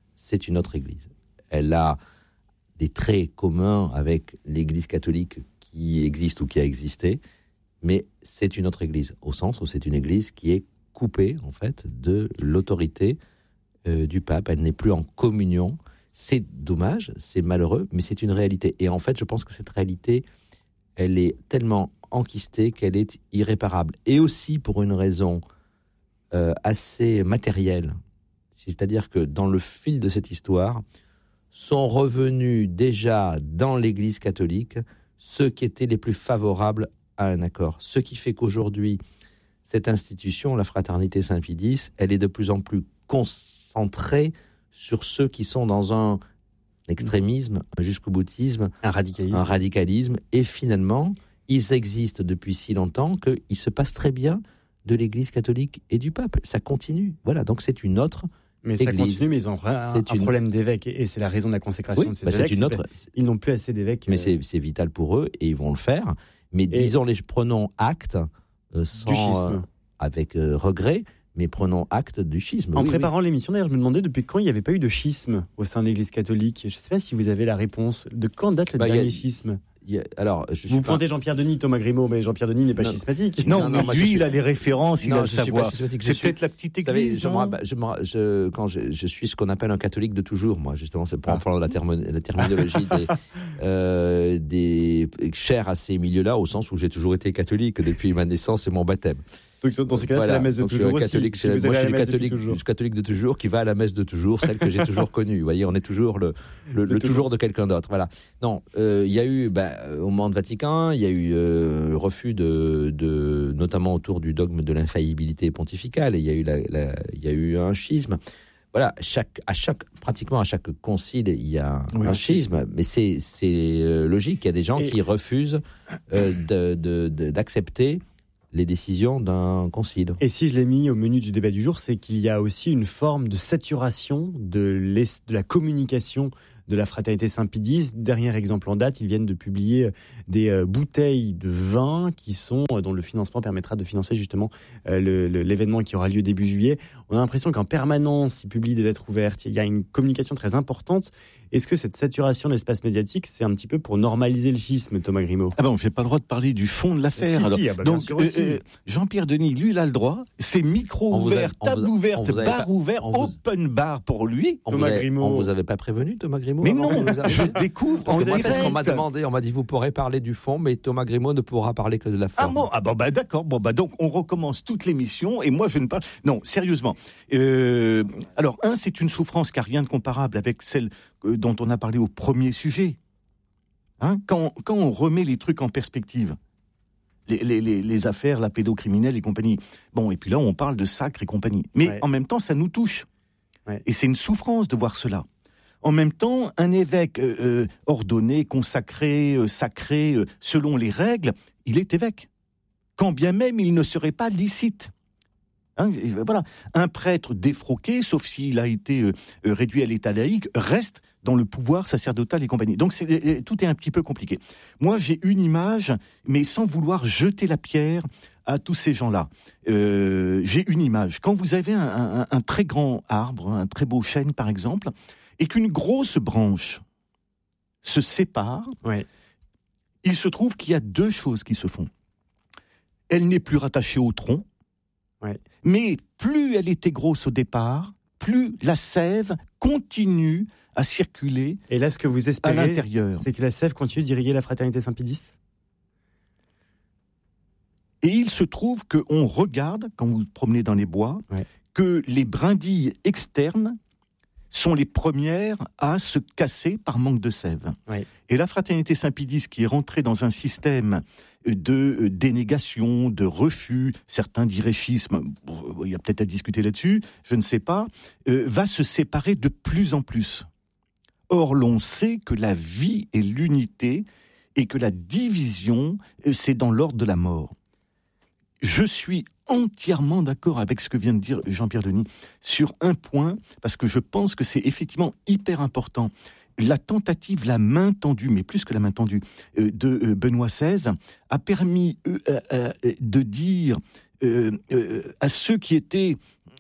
Elle a des traits communs avec l'Église catholique qui existe ou qui a existé, mais c'est une autre église, au sens où c'est une église qui est coupée, en fait, de l'autorité du pape. Elle n'est plus en communion. C'est dommage, c'est malheureux, mais c'est une réalité. Et en fait, je pense que cette réalité, elle est tellement enquistée qu'elle est irréparable. Et aussi pour une raison assez matérielle. C'est-à-dire que dans le fil de cette histoire, sont revenus déjà dans l'Église catholique ceux qui étaient les plus favorables à un accord. Ce qui fait qu'aujourd'hui, cette institution, la Fraternité Saint-Pie-X, elle est de plus en plus concentrée sur ceux qui sont dans un extrémisme, un jusqu'au-boutisme, un radicalisme. Et finalement, ils existent depuis si longtemps qu'il se passe très bien de l'Église catholique et du pape. Ça continue. Voilà, donc c'est une autre mais église. Ça continue, mais ils ont un problème d'évêques. Et c'est la raison de la consécration de ces évêques. Ils n'ont plus assez d'évêques. Mais c'est vital pour eux et ils vont le faire. Mais prenons acte sans, avec regret, mais prenons acte du schisme. En préparant l'émission, d'ailleurs, je me demandais depuis quand il n'y avait pas eu de schisme au sein de l'Église catholique. Je ne sais pas si vous avez la réponse. De quand date le dernier schisme ? Vous pointez Jean-Pierre Denis, Thomas Grimaud, mais Jean-Pierre Denis n'est pas schismatique. Non, lui, il a les références, il a le savoir. C'est peut-être la petite église. Quand je suis ce qu'on appelle un catholique de toujours, moi, justement, c'est pour prendre la terminologie des chers à ces milieux-là, au sens où j'ai toujours été catholique depuis ma naissance et mon baptême. Donc, dans ces cas-là, c'est la messe de toujours aussi. Moi, je suis catholique de toujours qui va à la messe de toujours, celle que j'ai toujours connue. Vous voyez, on est toujours le toujours de quelqu'un d'autre. Voilà. Non, il y a eu, au moment de Vatican, il y a eu le refus notamment autour du dogme de l'infaillibilité pontificale. Et il y a eu un schisme. Voilà, pratiquement à chaque concile, il y a un schisme, mais c'est logique. Il y a des gens qui refusent d'accepter les décisions d'un concile. Et si je l'ai mis au menu du débat du jour, c'est qu'il y a aussi une forme de saturation de la communication de la Fraternité Saint-Pie-X. Dernier exemple en date, ils viennent de publier des bouteilles de vin dont le financement permettra de financer justement l'événement qui aura lieu début juillet. On a l'impression qu'en permanence, ils publient des lettres ouvertes. Il y a une communication très importante. Est-ce que cette saturation de l'espace médiatique, c'est un petit peu pour normaliser le schisme, Thomas Grimaud ? On n'a pas le droit de parler du fond de l'affaire. Donc, Jean-Pierre Denis, lui, il a le droit. C'est micro ouvert, table ouverte, bar ouvert, open bar pour lui. Thomas Grimaud. On ne vous avait pas prévenu, Thomas Grimaud ? Mais non, je découvre en direct. C'est ce qu'on m'a demandé. On m'a dit, vous pourrez parler du fond, mais Thomas Grimaud ne pourra parler que de la forme. D'accord. Donc, on recommence toute l'émission et moi, je ne parle... Non, sérieusement. Alors, c'est une souffrance qui n'a rien de comparable avec celle dont on a parlé au premier sujet. Quand on remet les trucs en perspective, les affaires, la pédocriminelle et compagnie. Et puis là, on parle de sacre et compagnie. Mais en même temps, ça nous touche. Et c'est une souffrance de voir cela. En même temps, un évêque ordonné, consacré, sacré, selon les règles, il est évêque. Quand bien même il ne serait pas licite. Voilà. Un prêtre défroqué, sauf s'il a été réduit à l'état laïque, reste dans le pouvoir sacerdotal et compagnie. Donc tout est un petit peu compliqué. Moi, j'ai une image, mais sans vouloir jeter la pierre à tous ces gens-là. J'ai une image. Quand vous avez un très grand arbre, un très beau chêne par exemple, et qu'une grosse branche se sépare, il se trouve qu'il y a deux choses qui se font. Elle n'est plus rattachée au tronc, mais plus elle était grosse au départ, plus la sève continue à circuler. Et là, ce que vous espérez, à l'intérieur, c'est que la sève continue d'irriguer la Fraternité Saint-Pie-X ? Et il se trouve qu'on regarde, quand vous vous promenez dans les bois, que les brindilles externes sont les premières à se casser par manque de sève. Et la Fraternité Saint-Pie-X, qui est rentrée dans un système de dénégation, de refus, certains diraient schisme, il y a peut-être à discuter là-dessus, je ne sais pas, va se séparer de plus en plus. Or, l'on sait que la vie est l'unité et que la division, c'est dans l'ordre de la mort. Je suis entièrement d'accord avec ce que vient de dire Jean-Pierre Denis sur un point, parce que je pense que c'est effectivement hyper important. La tentative, la main tendue, mais plus que la main tendue, de Benoît XVI a permis de dire à ceux qui étaient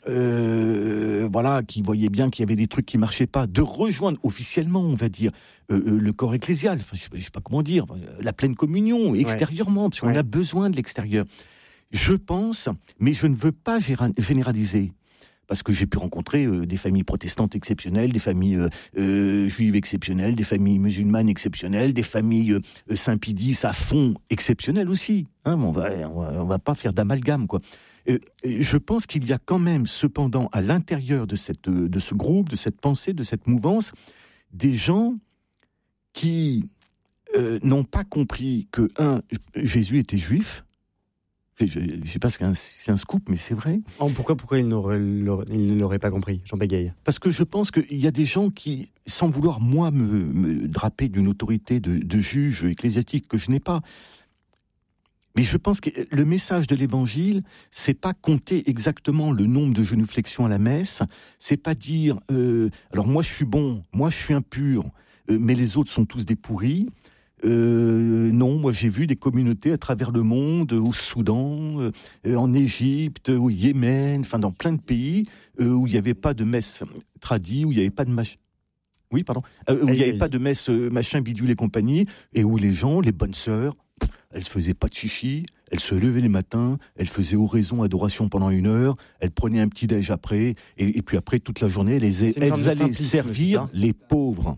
qui voyaient bien qu'il y avait des trucs qui marchaient pas, de rejoindre officiellement, on va dire, le corps ecclésial, je sais pas comment dire, la pleine communion, extérieurement, parce qu'on a besoin de l'extérieur. Je pense, mais je ne veux pas généraliser. Parce que j'ai pu rencontrer des familles protestantes exceptionnelles, des familles juives exceptionnelles, des familles musulmanes exceptionnelles, des familles Saint-Pédis à fond exceptionnelles aussi. Hein, on va pas faire d'amalgame, quoi. Je pense qu'il y a quand même, cependant, à l'intérieur de ce groupe, de cette pensée, de cette mouvance, des gens qui n'ont pas compris que, Jésus était juif. Je ne sais pas si c'est un scoop, mais c'est vrai. Pourquoi il ne l'aurait pas compris, Jean Bégaye ? Parce que je pense qu'il y a des gens qui, sans vouloir, moi, me draper d'une autorité de juge ecclésiastique que je n'ai pas, mais je pense que le message de l'Évangile, c'est pas compter exactement le nombre de genuflexions à la messe, c'est pas dire alors moi je suis bon, moi je suis impur, mais les autres sont tous des pourris. Non, moi j'ai vu des communautés à travers le monde, au Soudan, en Égypte, au Yémen, enfin dans plein de pays où il n'y avait pas de messe tradie, où il n'y avait pas de où il n'y avait pas de messe machin bidule et compagnie, et où les gens, les bonnes sœurs, elles faisaient pas de chichi, elles se levaient les matins, elles faisaient oraison, adoration pendant 1 heure, elles prenaient un petit déj après, et puis après toute la journée, elles allaient servir les pauvres.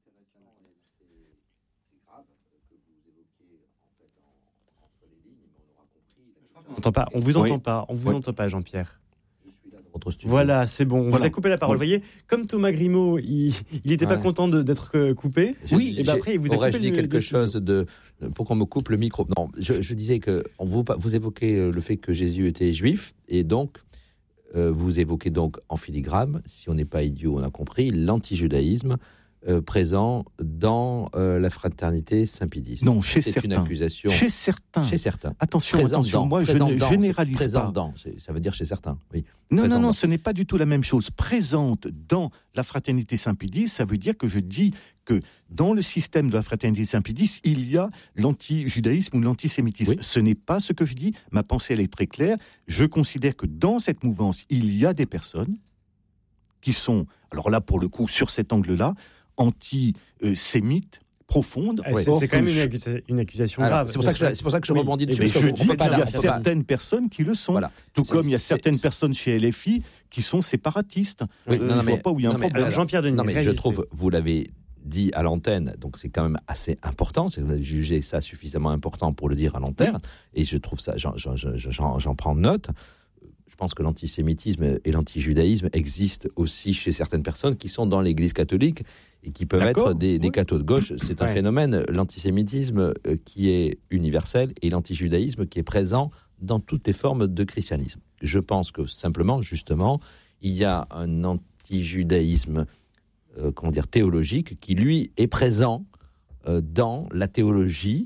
On vous entend pas, Jean-Pierre. Studio. Voilà, c'est bon. On vous a coupé la parole. Vous voyez, comme Thomas Grimaud, il n'était pas content d'être coupé. Oui, et après, il vous a coupé. Aurais-je dit quelque chose pour qu'on me coupe le micro ? Non, je disais que vous évoquez le fait que Jésus était juif, et donc vous évoquez donc en filigrane, si on n'est pas idiot, on a compris, l'antijudaïsme présent dans la fraternité Saint-Pédis. Non, chez certains. C'est une accusation. Chez certains. Attention, moi je ne généralise pas. Ça veut dire chez certains, oui. Non, ce n'est pas du tout la même chose. Présente dans la fraternité Saint-Pédis, ça veut dire que je dis que dans le système de la fraternité Saint-Pédis, il y a l'anti-judaïsme ou l'antisémitisme. Oui. Ce n'est pas ce que je dis. Ma pensée, elle est très claire. Je considère que dans cette mouvance, il y a des personnes qui sont, alors là, pour le coup, sur cet angle-là, anti-sémites profonde. C'est quand même une accusation grave. C'est pour ça que je rebondis dessus. Je dis qu'il y a certaines personnes qui le sont. Voilà. Tout comme il y a certaines personnes chez LFI qui sont séparatistes. Oui, je ne vois pas où il y a un problème. Alors, Jean-Pierre Denis, je trouve, vous l'avez dit à l'antenne, donc c'est quand même assez important. Vous avez jugé ça suffisamment important pour le dire à l'antenne. Et je trouve ça, j'en prends note. Je pense que l'antisémitisme et l'antijudaïsme existent aussi chez certaines personnes qui sont dans l'Église catholique et qui peuvent être des cathos de gauche. C'est un phénomène, l'antisémitisme qui est universel et l'antijudaïsme qui est présent dans toutes les formes de christianisme. Je pense que simplement, justement, il y a un antijudaïsme théologique qui, lui, est présent dans la théologie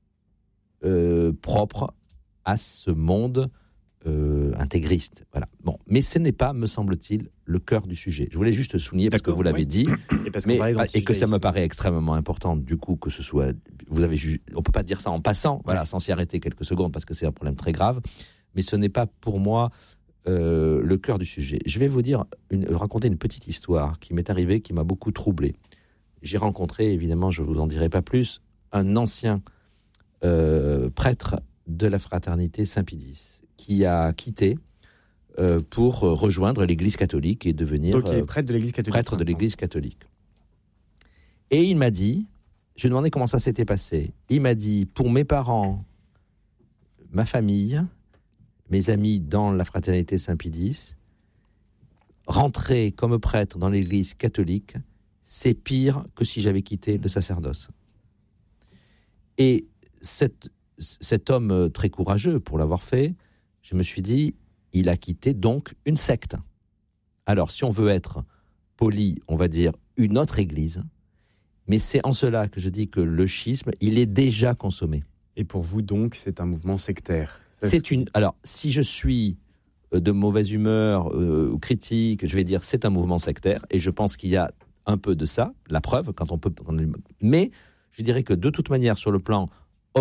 propre à ce monde intégriste. Voilà. Bon, mais ce n'est pas, me semble-t-il, le cœur du sujet. Je voulais juste souligner, parce que vous l'avez dit, et que ça me paraît extrêmement important, du coup, que ce soit... on ne peut pas dire ça en passant, sans s'y arrêter quelques secondes, parce que c'est un problème très grave, mais ce n'est pas, pour moi, le cœur du sujet. Je vais vous raconter une petite histoire qui m'est arrivée, qui m'a beaucoup troublé. J'ai rencontré, évidemment, je ne vous en dirai pas plus, un ancien prêtre de la fraternité Saint-Pédis, qui a quitté pour rejoindre l'Église catholique et devenir prêtre de l'Église catholique. Et il m'a dit, je lui ai demandé comment ça s'était passé. Il m'a dit, pour mes parents, ma famille, mes amis dans la fraternité Saint-Pédis, rentrer comme prêtre dans l'Église catholique, c'est pire que si j'avais quitté le sacerdoce. Et cet homme très courageux pour l'avoir fait, je me suis dit, il a quitté donc une secte. Alors, si on veut être poli, on va dire une autre église, mais c'est en cela que je dis que le schisme, il est déjà consommé. Et pour vous donc, c'est un mouvement sectaire. Alors, si je suis de mauvaise humeur ou critique, je vais dire c'est un mouvement sectaire, et je pense qu'il y a un peu de ça, la preuve, mais je dirais que de toute manière, sur le plan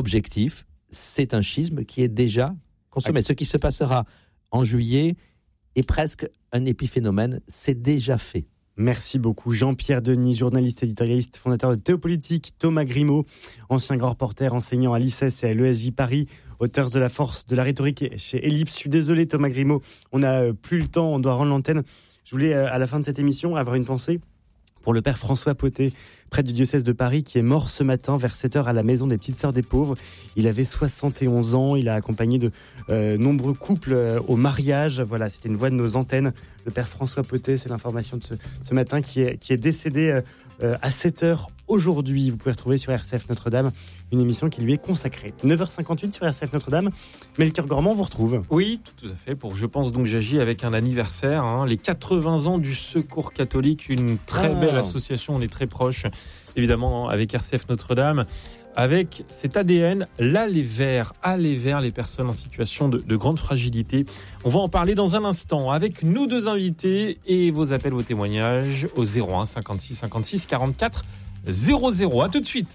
objectif, c'est un schisme qui est déjà consommé. Ce qui se passera en juillet est presque un épiphénomène. C'est déjà fait. Merci beaucoup Jean-Pierre Denis, journaliste, éditorialiste, fondateur de Théopolitique. Thomas Grimaud, ancien grand reporter, enseignant à l'ICES et à l'ESJ Paris, auteur de La force de la rhétorique chez Ellipse. Je suis désolé Thomas Grimaud, on n'a plus le temps, on doit rendre l'antenne. Je voulais à la fin de cette émission avoir une pensée pour le père François Potet, prêtre du diocèse de Paris, qui est mort ce matin vers 7h à la maison des Petites Sœurs des Pauvres. Il avait 71 ans, il a accompagné de nombreux couples au mariage. Voilà, c'était une voix de nos antennes. Le père François Potet, c'est l'information de ce matin, qui est décédé à 7h aujourd'hui. Vous pouvez retrouver sur RCF Notre-Dame une émission qui lui est consacrée. 9h58 sur RCF Notre-Dame. Melchior Gormand vous retrouve. Oui, tout à fait. Je pense donc j'agis avec un anniversaire, les 80 ans du Secours catholique, une très belle association, on est très proche, évidemment, avec RCF Notre-Dame. Avec cet ADN, l'aller vers les personnes en situation de grande fragilité. On va en parler dans un instant avec nos deux invités et vos appels, vos témoignages au 01 56 56 44 00. À tout de suite.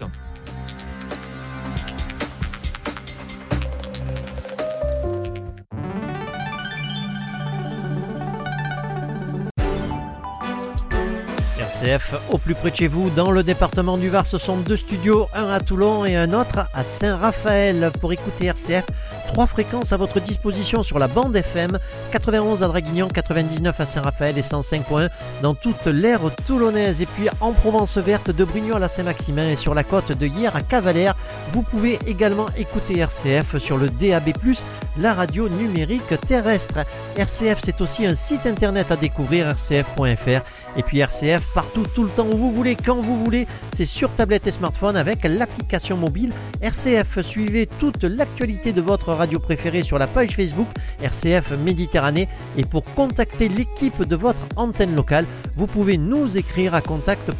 RCF au plus près de chez vous, dans le département du Var, ce sont 2 studios, un à Toulon et un autre à Saint-Raphaël. Pour écouter RCF, 3 fréquences à votre disposition sur la bande FM, 91 à Draguignan, 99 à Saint-Raphaël et 105.1 dans toute l'aire toulonnaise. Et puis en Provence verte, de Brugnoles à Saint-Maximin et sur la côte de Hyères à Cavalère, vous pouvez également écouter RCF sur le DAB+, la radio numérique terrestre. RCF, c'est aussi un site internet à découvrir, rcf.fr. Et puis RCF, partout, tout le temps où vous voulez, quand vous voulez, c'est sur tablette et smartphone avec l'application mobile RCF. Suivez toute l'actualité de votre radio préférée sur la page Facebook RCF Méditerranée. Et pour contacter l'équipe de votre antenne locale, vous pouvez nous écrire à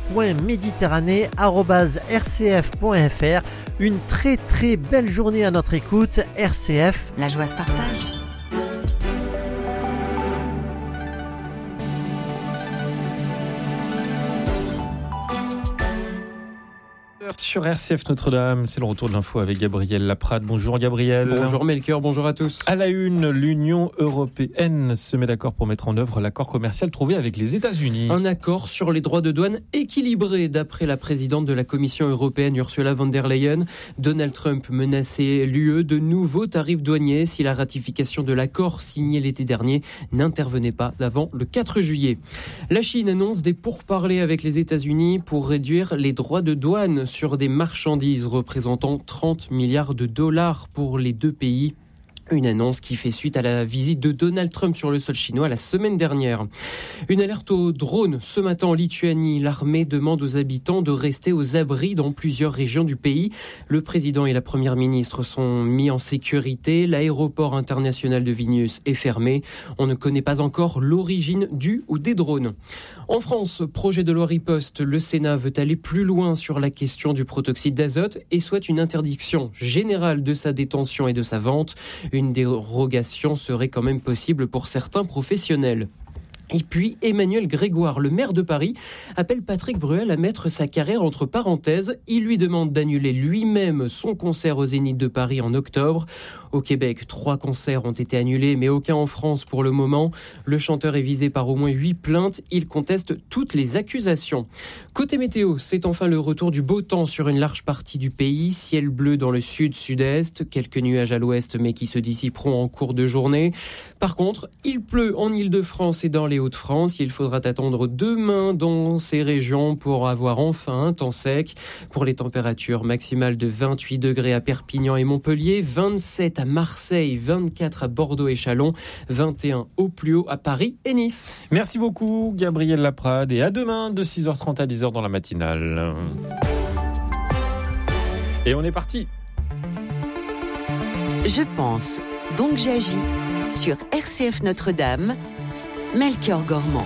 contact.méditerranée@rcf.fr. Une très très belle journée à notre écoute. RCF, la joie se partage. Sur RCF Notre-Dame, c'est le retour de l'info avec Gabriel Laprade. Bonjour Gabriel. Bonjour Melchior, bonjour à tous. À la une, l'Union européenne se met d'accord pour mettre en œuvre l'accord commercial trouvé avec les États-Unis. Un accord sur les droits de douane équilibré, d'après la présidente de la Commission européenne Ursula von der Leyen. Donald Trump menaçait l'UE de nouveaux tarifs douaniers si la ratification de l'accord signé l'été dernier n'intervenait pas avant le 4 juillet. La Chine annonce des pourparlers avec les États-Unis pour réduire les droits de douane sur des marchandises représentant 30 milliards de dollars pour les deux pays. Une annonce qui fait suite à la visite de Donald Trump sur le sol chinois la semaine dernière. Une alerte aux drones ce matin en Lituanie. L'armée demande aux habitants de rester aux abris dans plusieurs régions du pays. Le président et la première ministre sont mis en sécurité. L'aéroport international de Vilnius est fermé. On ne connaît pas encore l'origine du ou des drones. En France, projet de loi riposte. Le Sénat veut aller plus loin sur la question du protoxyde d'azote et souhaite une interdiction générale de sa détention et de sa vente. Une dérogation serait quand même possible pour certains professionnels. Et puis, Emmanuel Grégoire, le maire de Paris, appelle Patrick Bruel à mettre sa carrière entre parenthèses. Il lui demande d'annuler lui-même son concert au Zénith de Paris en octobre. Au Québec, 3 concerts ont été annulés, mais aucun en France pour le moment. Le chanteur est visé par au moins 8 plaintes. Il conteste toutes les accusations. Côté météo, c'est enfin le retour du beau temps sur une large partie du pays. Ciel bleu dans le sud-sud-est, quelques nuages à l'ouest, mais qui se dissiperont en cours de journée. Par contre, il pleut en Île-de-France et dans les Hauts-de-France. Il faudra attendre demain dans ces régions pour avoir enfin un temps sec. Pour les températures maximales de 28 degrés à Perpignan et Montpellier, 27 à Marseille, 24 à Bordeaux et Châlons, 21 au plus haut à Paris et Nice. Merci beaucoup Gabriel Laprade et à demain de 6h30 à 10h dans la matinale. Et on est parti. Je pense, donc j'agis sur RCF Notre-Dame. Melchior Gormand.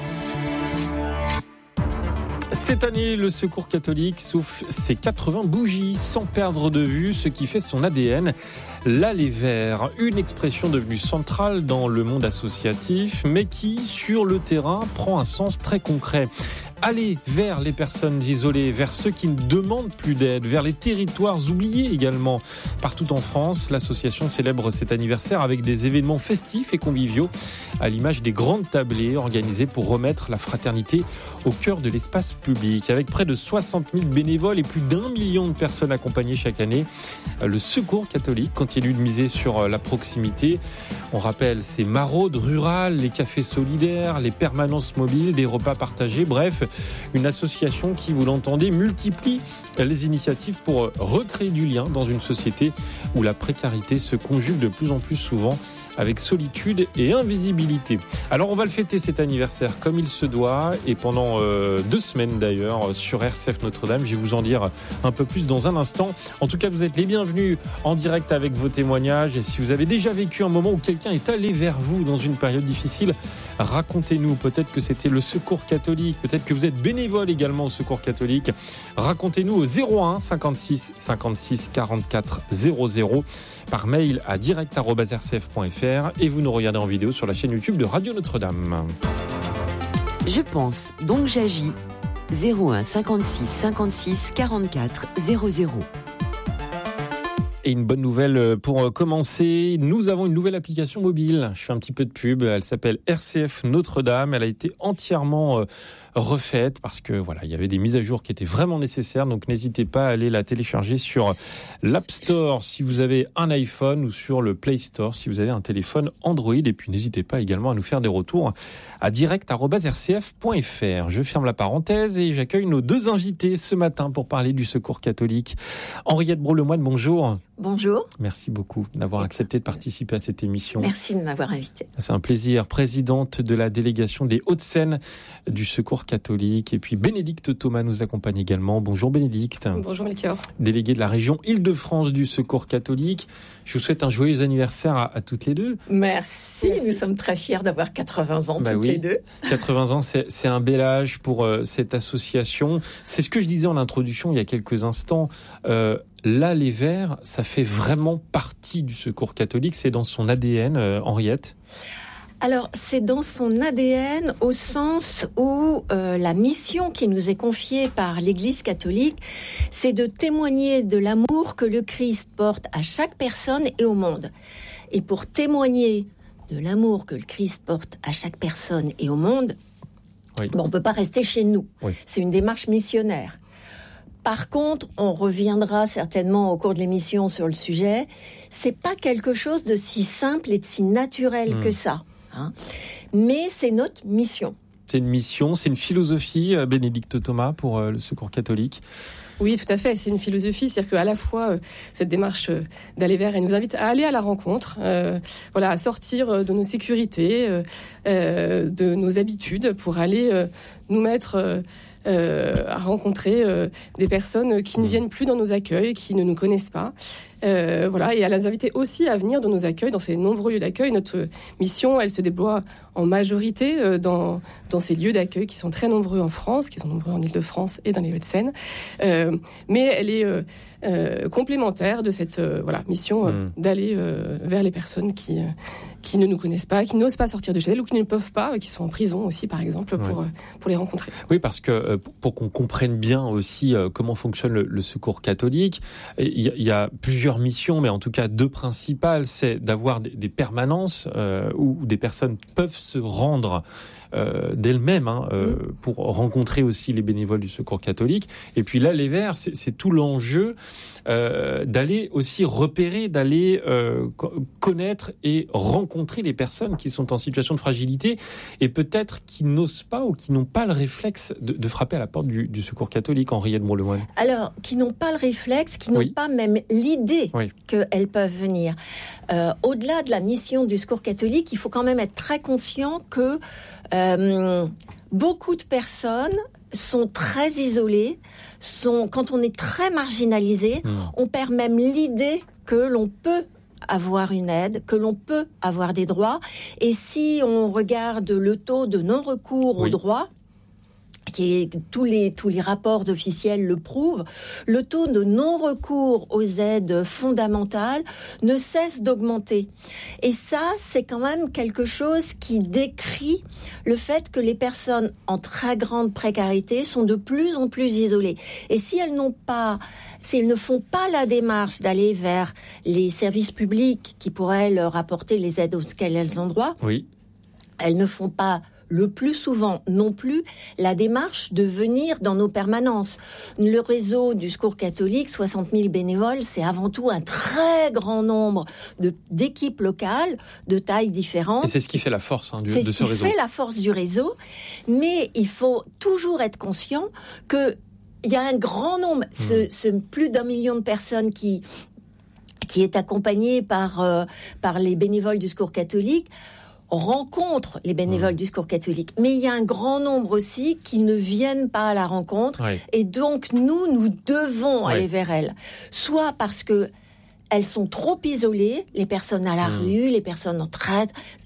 Cette année, le Secours catholique souffle ses 80 bougies sans perdre de vue ce qui fait son ADN. L'aller vers, une expression devenue centrale dans le monde associatif, mais qui, sur le terrain, prend un sens très concret. aller vers les personnes isolées, vers ceux qui ne demandent plus d'aide, vers les territoires oubliés également. Partout en France, l'association célèbre cet anniversaire avec des événements festifs et conviviaux, à l'image des grandes tablées organisées pour remettre la fraternité au cœur de l'espace public. Avec près de 60 000 bénévoles et plus d'1 million de personnes accompagnées chaque année, le Secours catholique continue de miser sur la proximité. On rappelle ces maraudes rurales, les cafés solidaires, les permanences mobiles, des repas partagés, bref, une association qui, vous l'entendez, multiplie les initiatives pour recréer du lien dans une société où la précarité se conjugue de plus en plus souvent avec solitude et invisibilité. Alors on va le fêter cet anniversaire comme il se doit et pendant 2 semaines d'ailleurs sur RCF Notre-Dame. Je vais vous en dire un peu plus dans un instant. En tout cas, vous êtes les bienvenus en direct avec vos témoignages et si vous avez déjà vécu un moment où quelqu'un est allé vers vous dans une période difficile, racontez-nous. Peut-être que c'était le Secours catholique, peut-être que vous êtes bénévole également au Secours catholique. Racontez-nous au 01 56 56 44 00 par mail à direct@rcf.fr et vous nous regardez en vidéo sur la chaîne YouTube de Radio Notre-Dame. Je pense, donc j'agis. 01 56 56 44 00. Et une bonne nouvelle pour commencer, nous avons une nouvelle application mobile. Je fais un petit peu de pub, elle s'appelle RCF Notre-Dame. Elle a été entièrement refaite parce que voilà, il y avait des mises à jour qui étaient vraiment nécessaires. Donc n'hésitez pas à aller la télécharger sur l'App Store si vous avez un iPhone ou sur le Play Store si vous avez un téléphone Android. Et puis n'hésitez pas également à nous faire des retours à direct@rcf.fr. Je ferme la parenthèse et j'accueille nos 2 invités ce matin pour parler du Secours catholique. Henriette Brault-Lemoine, bonjour. Bonjour. Merci beaucoup d'avoir accepté de participer à cette émission. Merci de m'avoir invité. C'est un plaisir. Présidente de la délégation des Hauts-de-Seine du Secours catholique. Et puis Bénédicte Thomas nous accompagne également. Bonjour Bénédicte. Bonjour Melchior. Déléguée de la région Île-de-France du Secours catholique. Je vous souhaite un joyeux anniversaire à toutes les deux. Merci. Nous sommes très fiers d'avoir 80 ans toutes les deux. 80 ans, c'est un bel âge pour cette association. C'est ce que je disais en introduction il y a quelques instants. Là, les Verts, ça fait vraiment partie du Secours catholique. C'est dans son ADN, Henriette. Alors, c'est dans son ADN au sens où la mission qui nous est confiée par l'Église catholique, c'est de témoigner de l'amour que le Christ porte à chaque personne et au monde. Et pour témoigner de l'amour que le Christ porte à chaque personne et au monde, on ne peut pas rester chez nous. Oui. C'est une démarche missionnaire. Par contre, on reviendra certainement au cours de l'émission sur le sujet, c'est pas quelque chose de si simple et de si naturel que ça. Hein. Mais c'est notre mission. C'est une mission, c'est une philosophie, Bénédicte Thomas, pour le Secours catholique. Oui, tout à fait. C'est une philosophie, c'est-à-dire qu'à la fois cette démarche d'aller vers, elle nous invite à aller à la rencontre, à sortir de nos sécurités, de nos habitudes, pour aller nous mettre à rencontrer des personnes qui ne viennent plus dans nos accueils, qui ne nous connaissent pas. Et à les inviter aussi à venir dans nos accueils, dans ces nombreux lieux d'accueil. Notre mission, elle se déploie en majorité dans ces lieux d'accueil qui sont très nombreux en France, qui sont nombreux en Île-de-France et dans les Hauts-de-Seine. Mais elle est complémentaire de cette mission d'aller vers les personnes qui ne nous connaissent pas, qui n'osent pas sortir de chez elles ou qui ne peuvent pas, qui sont en prison aussi, par exemple, pour les rencontrer. Oui, parce que pour qu'on comprenne bien aussi comment fonctionne le Secours catholique, il y a plusieurs missions, mais en tout cas 2 principales, c'est d'avoir des permanences où des personnes peuvent se rendre d'elles-mêmes pour rencontrer aussi les bénévoles du Secours catholique. Et puis là, les Verts, c'est tout l'enjeu d'aller aussi repérer, d'aller connaître et rencontrer les personnes qui sont en situation de fragilité et peut-être qui n'osent pas ou qui n'ont pas le réflexe de frapper à la porte du Secours catholique, Henriette Brault-Lemoine. Alors, qui n'ont pas le réflexe, qui n'ont pas même l'idée qu'elles peuvent venir. Au-delà de la mission du Secours catholique, il faut quand même être très conscient que beaucoup de personnes sont très isolées, quand on est très marginalisé, on perd même l'idée que l'on peut avoir une aide, que l'on peut avoir des droits. Et si on regarde le taux de non-recours aux droits, tous les rapports officiels le prouvent, le taux de non-recours aux aides fondamentales ne cesse d'augmenter. Et ça, c'est quand même quelque chose qui décrit le fait que les personnes en très grande précarité sont de plus en plus isolées. Et si elles ne font pas la démarche d'aller vers les services publics qui pourraient leur apporter les aides auxquelles elles ont droit, oui. Elles ne font pas le plus souvent non plus la démarche de venir dans nos permanences. Le réseau du Secours catholique, 60 000 bénévoles, c'est avant tout un très grand nombre d'équipes locales de tailles différentes. Et c'est ce qui fait la force de ce réseau. C'est ce qui fait la force du réseau, mais il faut toujours être conscient que il y a un grand nombre, ce plus d'1 million de personnes qui est accompagné par les bénévoles du Secours catholique, rencontre les bénévoles du Secours catholique. Mais il y a un grand nombre aussi qui ne viennent pas à la rencontre. Oui. Et donc, nous devons aller vers elles. Soit parce que elles sont trop isolées, les personnes à la rue, les personnes en traite.